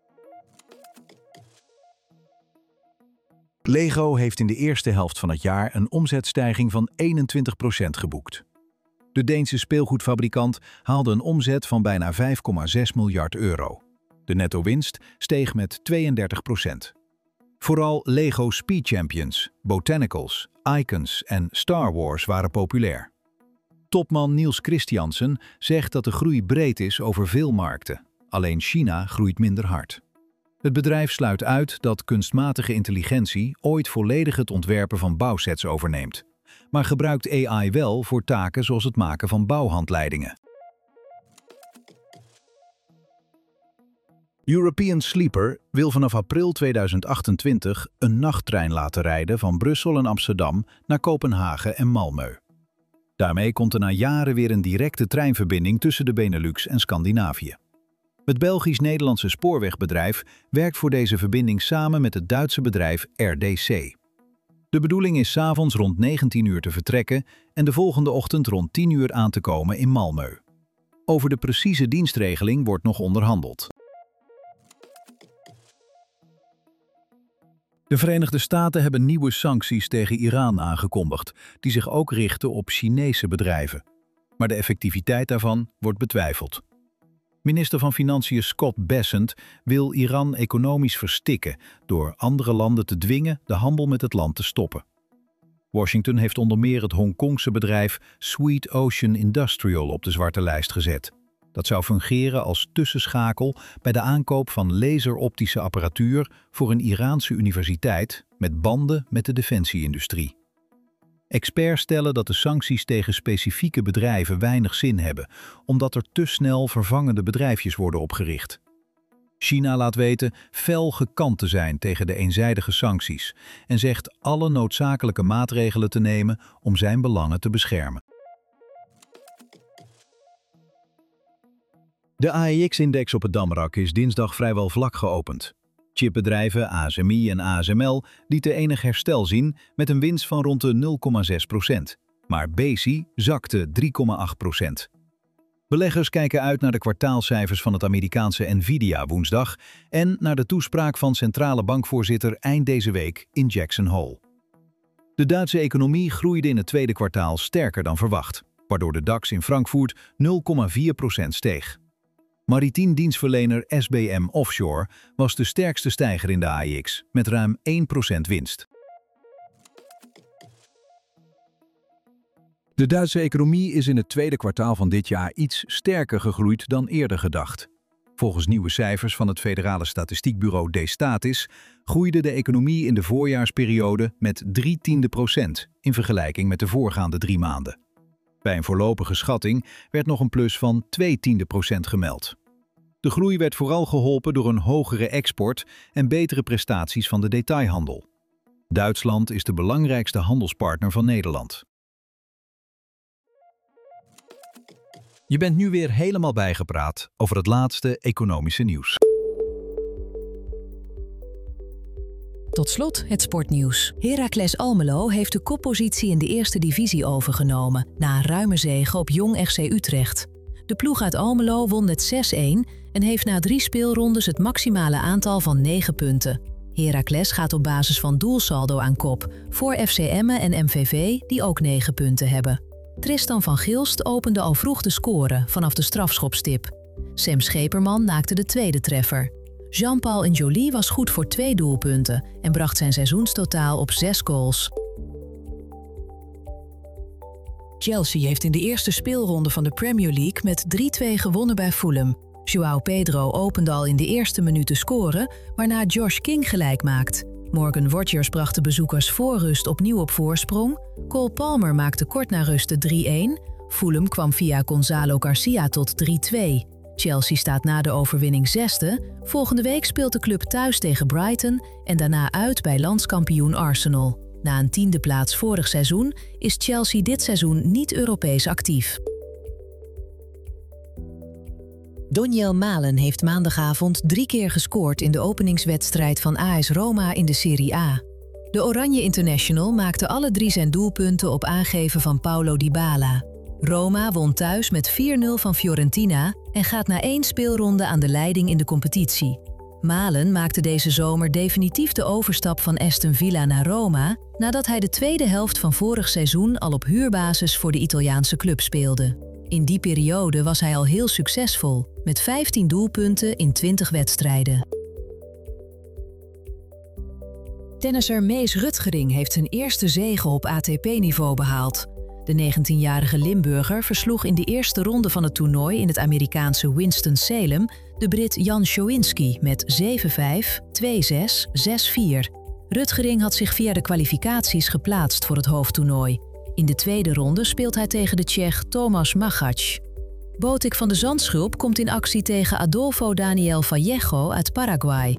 Lego heeft in de eerste helft van het jaar een omzetstijging van 21% geboekt. De Deense speelgoedfabrikant haalde een omzet van bijna 5,6 miljard euro. De netto-winst steeg met 32%. Vooral Lego Speed Champions, Botanicals, Icons en Star Wars waren populair. Topman Niels Christiansen zegt dat de groei breed is over veel markten. Alleen China groeit minder hard. Het bedrijf sluit uit dat kunstmatige intelligentie ooit volledig het ontwerpen van bouwsets overneemt, maar gebruikt AI wel voor taken zoals het maken van bouwhandleidingen. European Sleeper wil vanaf april 2028 een nachttrein laten rijden van Brussel en Amsterdam naar Kopenhagen en Malmö. Daarmee komt er na jaren weer een directe treinverbinding tussen de Benelux en Scandinavië. Het Belgisch-Nederlandse spoorwegbedrijf werkt voor deze verbinding samen met het Duitse bedrijf RDC. De bedoeling is 's avonds rond 19 uur te vertrekken en de volgende ochtend rond 10 uur aan te komen in Malmö. Over de precieze dienstregeling wordt nog onderhandeld. De Verenigde Staten hebben nieuwe sancties tegen Iran aangekondigd, die zich ook richten op Chinese bedrijven. Maar de effectiviteit daarvan wordt betwijfeld. Minister van Financiën Scott Bessent wil Iran economisch verstikken door andere landen te dwingen de handel met het land te stoppen. Washington heeft onder meer het Hongkongse bedrijf Sweet Ocean Industrial op de zwarte lijst gezet. Dat zou fungeren als tussenschakel bij de aankoop van laseroptische apparatuur voor een Iraanse universiteit met banden met de defensieindustrie. Experts stellen dat de sancties tegen specifieke bedrijven weinig zin hebben, omdat er te snel vervangende bedrijfjes worden opgericht. China laat weten fel gekant te zijn tegen de eenzijdige sancties en zegt alle noodzakelijke maatregelen te nemen om zijn belangen te beschermen. De AEX-index op het Damrak is dinsdag vrijwel vlak geopend. Chipbedrijven ASMI en ASML lieten enig herstel zien met een winst van rond de 0,6%. Maar Besi zakte 3,8%. Beleggers kijken uit naar de kwartaalcijfers van het Amerikaanse Nvidia woensdag en naar de toespraak van centrale bankvoorzitter eind deze week in Jackson Hole. De Duitse economie groeide in het tweede kwartaal sterker dan verwacht, waardoor de DAX in Frankfurt 0,4% steeg. Maritiem dienstverlener SBM Offshore was de sterkste stijger in de AEX, met ruim 1% winst. De Duitse economie is in het tweede kwartaal van dit jaar iets sterker gegroeid dan eerder gedacht. Volgens nieuwe cijfers van het federale statistiekbureau D-Statis groeide de economie in de voorjaarsperiode met 0,3% in vergelijking met de voorgaande 3 maanden. Bij een voorlopige schatting werd nog een plus van 0,2% gemeld. De groei werd vooral geholpen door een hogere export en betere prestaties van de detailhandel. Duitsland is de belangrijkste handelspartner van Nederland. Je bent nu weer helemaal bijgepraat over het laatste economische nieuws. Tot slot het sportnieuws. Heracles Almelo heeft de koppositie in de eerste divisie overgenomen na een ruime zege op Jong FC Utrecht. De ploeg uit Almelo won met 6-1 en heeft na 3 speelrondes het maximale aantal van 9 punten. Heracles gaat op basis van doelsaldo aan kop, voor FC Emmen en MVV die ook 9 punten hebben. Tristan van Gilst opende al vroeg de score vanaf de strafschopstip. Sam Scheperman naakte de tweede treffer. Jean-Paul N'Joly was goed voor 2 doelpunten en bracht zijn seizoenstotaal op 6 goals. Chelsea heeft in de eerste speelronde van de Premier League met 3-2 gewonnen bij Fulham. João Pedro opende al in de eerste minuut de score, waarna Josh King gelijk maakt. Morgan Rogers bracht de bezoekers voor rust opnieuw op voorsprong. Cole Palmer maakte kort na rust de 3-1. Fulham kwam via Gonzalo Garcia tot 3-2. Chelsea staat na de overwinning 6e. Volgende week speelt de club thuis tegen Brighton en daarna uit bij landskampioen Arsenal. Na een 10e plaats vorig seizoen is Chelsea dit seizoen niet Europees actief. Doniel Malen heeft maandagavond 3 keer gescoord in de openingswedstrijd van AS Roma in de Serie A. De Oranje International maakte alle 3 zijn doelpunten op aangeven van Paulo Dybala. Roma won thuis met 4-0 van Fiorentina en gaat na 1 speelronde aan de leiding in de competitie. Malen maakte deze zomer definitief de overstap van Aston Villa naar Roma, nadat hij de tweede helft van vorig seizoen al op huurbasis voor de Italiaanse club speelde. In die periode was hij al heel succesvol, met 15 doelpunten in 20 wedstrijden. Tennisser Mees Rutgering heeft zijn eerste zege op ATP-niveau behaald. De 19-jarige Limburger versloeg in de eerste ronde van het toernooi in het Amerikaanse Winston-Salem de Brit Jan Schowinski met 7-5, 2-6, 6-4. Rutgering had zich via de kwalificaties geplaatst voor het hoofdtoernooi. In de tweede ronde speelt hij tegen de Tsjech Tomas Machac. Botik van de Zandschulp komt in actie tegen Adolfo Daniel Vallejo uit Paraguay.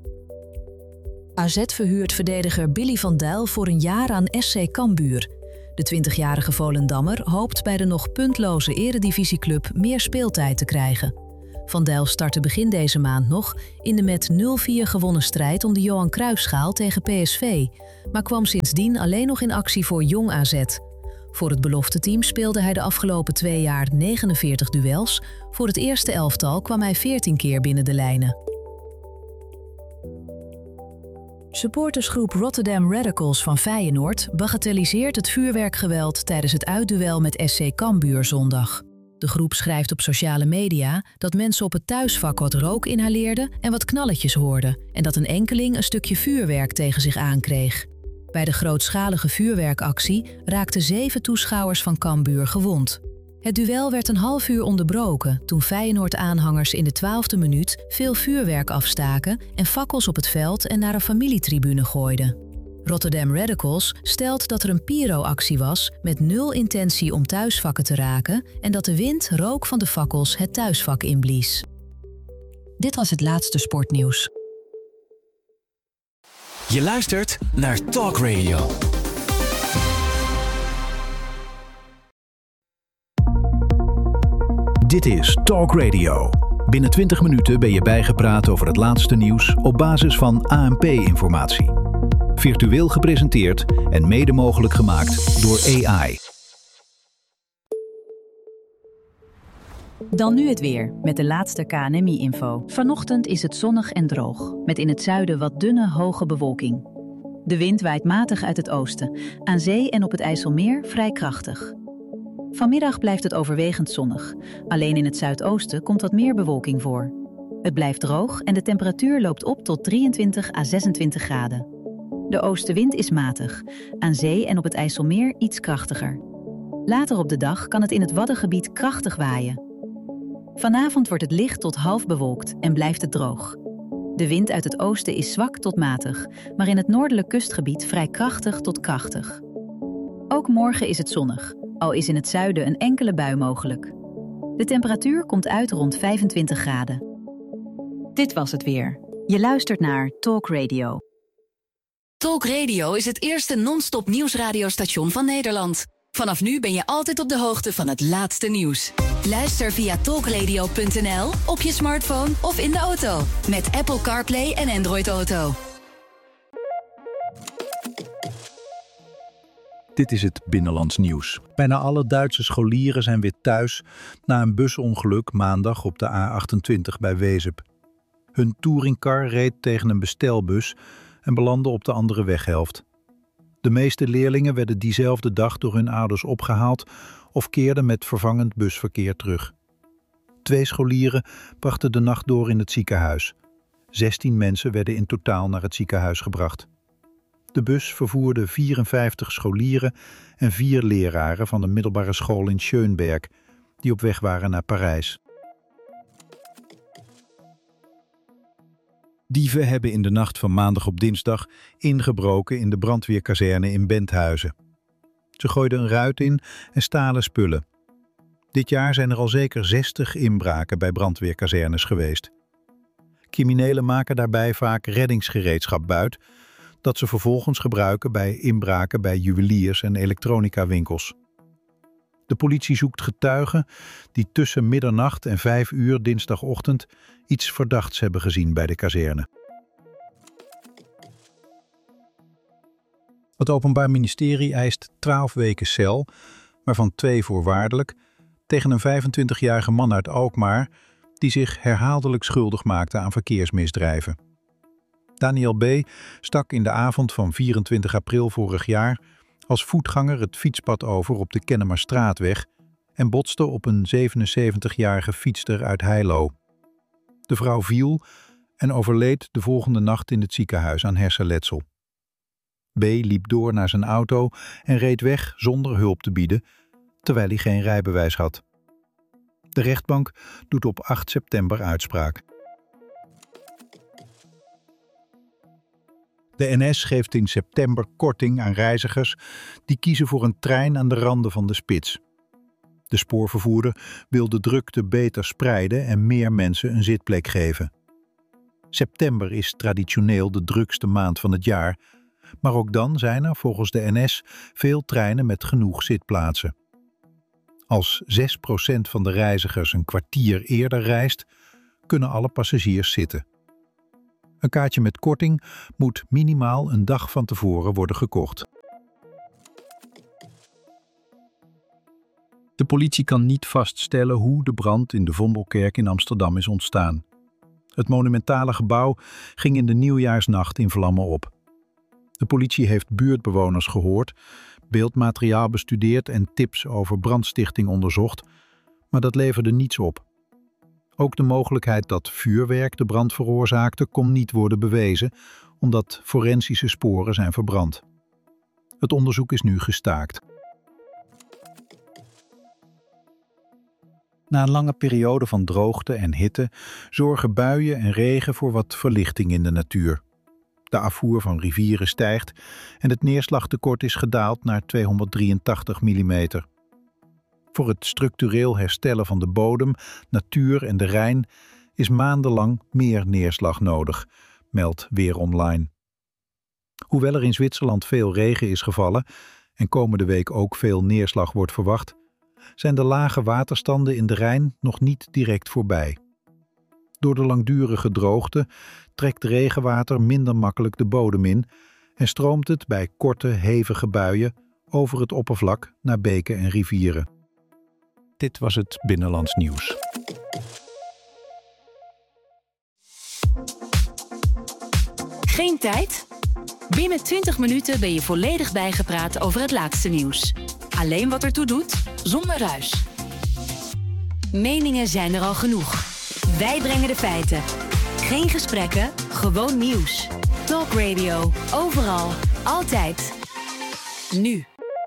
AZ verhuurt verdediger Billy van Dijk voor een jaar aan SC Cambuur. De 20-jarige Volendammer hoopt bij de nog puntloze eredivisieclub meer speeltijd te krijgen. Van Dijl startte begin deze maand nog in de met 0-4 gewonnen strijd om de Johan Cruijffschaal tegen PSV, maar kwam sindsdien alleen nog in actie voor Jong AZ. Voor het belofteteam speelde hij de afgelopen 2 jaar 49 duels. Voor het eerste elftal kwam hij 14 keer binnen de lijnen. Supportersgroep Rotterdam Radicals van Feyenoord bagatelliseert het vuurwerkgeweld tijdens het uitduel met SC Cambuur zondag. De groep schrijft op sociale media dat mensen op het thuisvak wat rook inhaleerden en wat knalletjes hoorden en dat een enkeling een stukje vuurwerk tegen zich aankreeg. Bij de grootschalige vuurwerkactie raakten 7 toeschouwers van Cambuur gewond. Het duel werd een half uur onderbroken toen Feyenoord-aanhangers in de 12e minuut veel vuurwerk afstaken en fakkels op het veld en naar een familietribune gooiden. Rotterdam Radicals stelt dat er een pyro-actie was met 0 intentie om thuisvakken te raken en dat de wind rook van de fakkels het thuisvak inblies. Dit was het laatste sportnieuws. Je luistert naar Talk Radio. Dit is Talk Radio. Binnen 20 minuten ben je bijgepraat over het laatste nieuws op basis van ANP-informatie. Virtueel gepresenteerd en mede mogelijk gemaakt door AI. Dan nu het weer, met de laatste KNMI-info. Vanochtend is het zonnig en droog, met in het zuiden wat dunne, hoge bewolking. De wind waait matig uit het oosten, aan zee en op het IJsselmeer vrij krachtig. Vanmiddag blijft het overwegend zonnig. Alleen in het zuidoosten komt wat meer bewolking voor. Het blijft droog en de temperatuur loopt op tot 23 à 26 graden. De oostenwind is matig, aan zee en op het IJsselmeer iets krachtiger. Later op de dag kan het in het Waddengebied krachtig waaien. Vanavond wordt het licht tot half bewolkt en blijft het droog. De wind uit het oosten is zwak tot matig, maar in het noordelijk kustgebied vrij krachtig tot krachtig. Ook morgen is het zonnig, al is in het zuiden een enkele bui mogelijk. De temperatuur komt uit rond 25 graden. Dit was het weer. Je luistert naar Talk Radio. Talk Radio is het eerste non-stop nieuwsradiostation van Nederland. Vanaf nu ben je altijd op de hoogte van het laatste nieuws. Luister via talkradio.nl, op je smartphone of in de auto. Met Apple CarPlay en Android Auto. Dit is het binnenlands nieuws. Bijna alle Duitse scholieren zijn weer thuis na een busongeluk maandag op de A28 bij Wezep. Hun touringcar reed tegen een bestelbus en belandde op de andere weghelft. De meeste leerlingen werden diezelfde dag door hun ouders opgehaald of keerden met vervangend busverkeer terug. 2 scholieren brachten de nacht door in het ziekenhuis. 16 mensen werden in totaal naar het ziekenhuis gebracht. De bus vervoerde 54 scholieren en 4 leraren van de middelbare school in Schönberg, die op weg waren naar Parijs. Dieven hebben in de nacht van maandag op dinsdag ingebroken in de brandweerkazerne in Benthuizen. Ze gooiden een ruit in en stalen spullen. Dit jaar zijn er al zeker 60 inbraken bij brandweerkazernes geweest. Criminelen maken daarbij vaak reddingsgereedschap buit, dat ze vervolgens gebruiken bij inbraken bij juweliers en elektronicawinkels. De politie zoekt getuigen die tussen middernacht en 5 uur dinsdagochtend iets verdachts hebben gezien bij de kazerne. Het Openbaar Ministerie eist 12 weken cel, waarvan 2 voorwaardelijk, tegen een 25-jarige man uit Alkmaar die zich herhaaldelijk schuldig maakte aan verkeersmisdrijven. Daniel B. stak in de avond van 24 april vorig jaar als voetganger het fietspad over op de Kennemerstraatweg en botste op een 77-jarige fietster uit Heilo. De vrouw viel en overleed de volgende nacht in het ziekenhuis aan hersenletsel. B. liep door naar zijn auto en reed weg zonder hulp te bieden, terwijl hij geen rijbewijs had. De rechtbank doet op 8 september uitspraak. De NS geeft in september korting aan reizigers die kiezen voor een trein aan de randen van de spits. De spoorvervoerder wil de drukte beter spreiden en meer mensen een zitplek geven. September is traditioneel de drukste maand van het jaar, Maar ook dan zijn er volgens de NS veel treinen met genoeg zitplaatsen. Als 6% van de reizigers een kwartier eerder reist, kunnen alle passagiers zitten. Een kaartje met korting moet minimaal een dag van tevoren worden gekocht. De politie kan niet vaststellen hoe de brand in de Vondelkerk in Amsterdam is ontstaan. Het monumentale gebouw ging in de nieuwjaarsnacht in vlammen op. De politie heeft buurtbewoners gehoord, beeldmateriaal bestudeerd en tips over brandstichting onderzocht, maar dat leverde niets op. Ook de mogelijkheid dat vuurwerk de brand veroorzaakte kon niet worden bewezen, omdat forensische sporen zijn verbrand. Het onderzoek is nu gestaakt. Na een lange periode van droogte en hitte zorgen buien en regen voor wat verlichting in de natuur. De afvoer van rivieren stijgt en het neerslagtekort is gedaald naar 283 mm. Voor het structureel herstellen van de bodem, natuur en de Rijn is maandenlang meer neerslag nodig, meldt Weer Online. Hoewel er in Zwitserland veel regen is gevallen en komende week ook veel neerslag wordt verwacht, zijn de lage waterstanden in de Rijn nog niet direct voorbij. Door de langdurige droogte trekt regenwater minder makkelijk de bodem in en stroomt het bij korte, hevige buien over het oppervlak naar beken en rivieren. Dit was het Binnenlands Nieuws. Geen tijd? Binnen 20 minuten ben je volledig bijgepraat over het laatste nieuws. Alleen wat ertoe doet, zonder ruis. Meningen zijn er al genoeg. Wij brengen de feiten. Geen gesprekken, gewoon nieuws. Talk Radio, overal, altijd. Nu.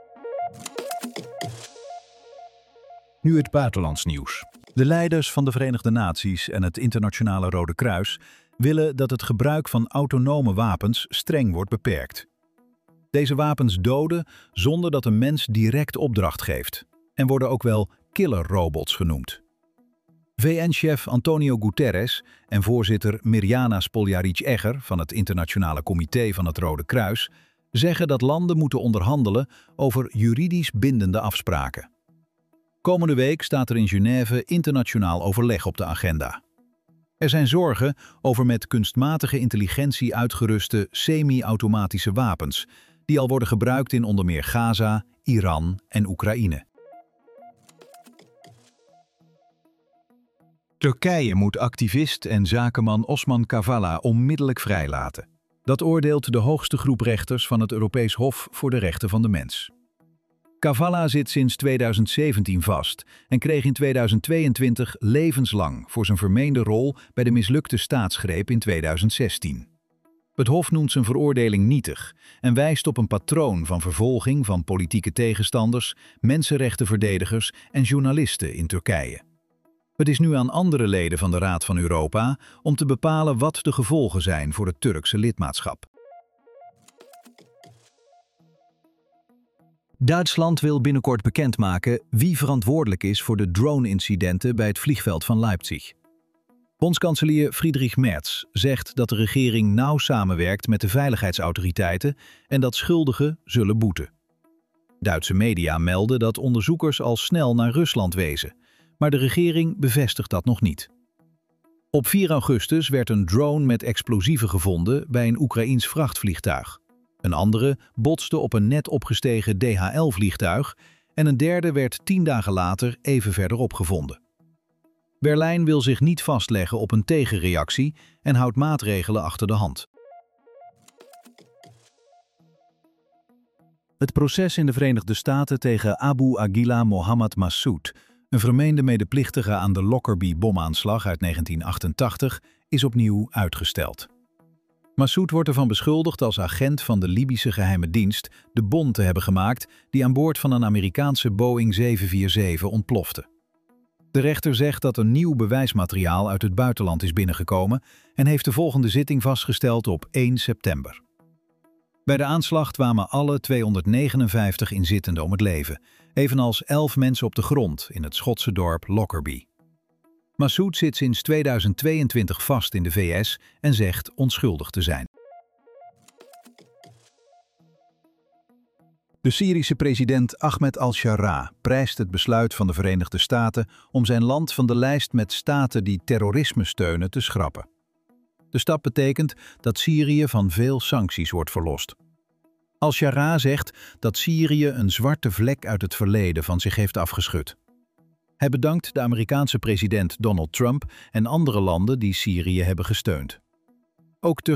Nu het buitenlands nieuws. De leiders van de Verenigde Naties en het Internationale Rode Kruis willen dat het gebruik van autonome wapens streng wordt beperkt. Deze wapens doden zonder dat een mens direct opdracht geeft en worden ook wel killerrobots genoemd. VN-chef Antonio Guterres en voorzitter Mirjana Spoljaric-Egger van het Internationale Comité van het Rode Kruis zeggen dat landen moeten onderhandelen over juridisch bindende afspraken. Komende week staat er in Genève internationaal overleg op de agenda. Er zijn zorgen over met kunstmatige intelligentie uitgeruste semi-automatische wapens, die al worden gebruikt in onder meer Gaza, Iran en Oekraïne. Turkije moet activist en zakenman Osman Kavala onmiddellijk vrijlaten. Dat oordeelt de hoogste groep rechters van het Europees Hof voor de Rechten van de Mens. Kavala zit sinds 2017 vast en kreeg in 2022 levenslang voor zijn vermeende rol bij de mislukte staatsgreep in 2016. Het Hof noemt zijn veroordeling nietig en wijst op een patroon van vervolging van politieke tegenstanders, mensenrechtenverdedigers en journalisten in Turkije. Het is nu aan andere leden van de Raad van Europa om te bepalen wat de gevolgen zijn voor het Turkse lidmaatschap. Duitsland wil binnenkort bekendmaken wie verantwoordelijk is voor de drone-incidenten bij het vliegveld van Leipzig. Bondskanselier Friedrich Merz zegt dat de regering nauw samenwerkt met de veiligheidsautoriteiten en dat schuldigen zullen boeten. Duitse media melden dat onderzoekers al snel naar Rusland wezen, maar de regering bevestigt dat nog niet. Op 4 augustus werd een drone met explosieven gevonden bij een Oekraïens vrachtvliegtuig. Een andere botste op een net opgestegen DHL-vliegtuig en een derde werd 10 dagen later even verderop gevonden. Berlijn wil zich niet vastleggen op een tegenreactie en houdt maatregelen achter de hand. Het proces in de Verenigde Staten tegen Abu Aguila Mohammed Massoud, een vermeende medeplichtige aan de Lockerbie-bomaanslag uit 1988, is opnieuw uitgesteld. Massoud wordt ervan beschuldigd als agent van de Libische geheime dienst de bom te hebben gemaakt die aan boord van een Amerikaanse Boeing 747 ontplofte. De rechter zegt dat er nieuw bewijsmateriaal uit het buitenland is binnengekomen en heeft de volgende zitting vastgesteld op 1 september. Bij de aanslag kwamen alle 259 inzittenden om het leven, evenals 11 mensen op de grond in het Schotse dorp Lockerbie. Massoud zit sinds 2022 vast in de VS en zegt onschuldig te zijn. De Syrische president Ahmed al-Sharaa prijst het besluit van de Verenigde Staten om zijn land van de lijst met staten die terrorisme steunen te schrappen. De stap betekent dat Syrië van veel sancties wordt verlost. Al-Sharaa zegt dat Syrië een zwarte vlek uit het verleden van zich heeft afgeschud. Hij bedankt de Amerikaanse president Donald Trump en andere landen die Syrië hebben gesteund. Ook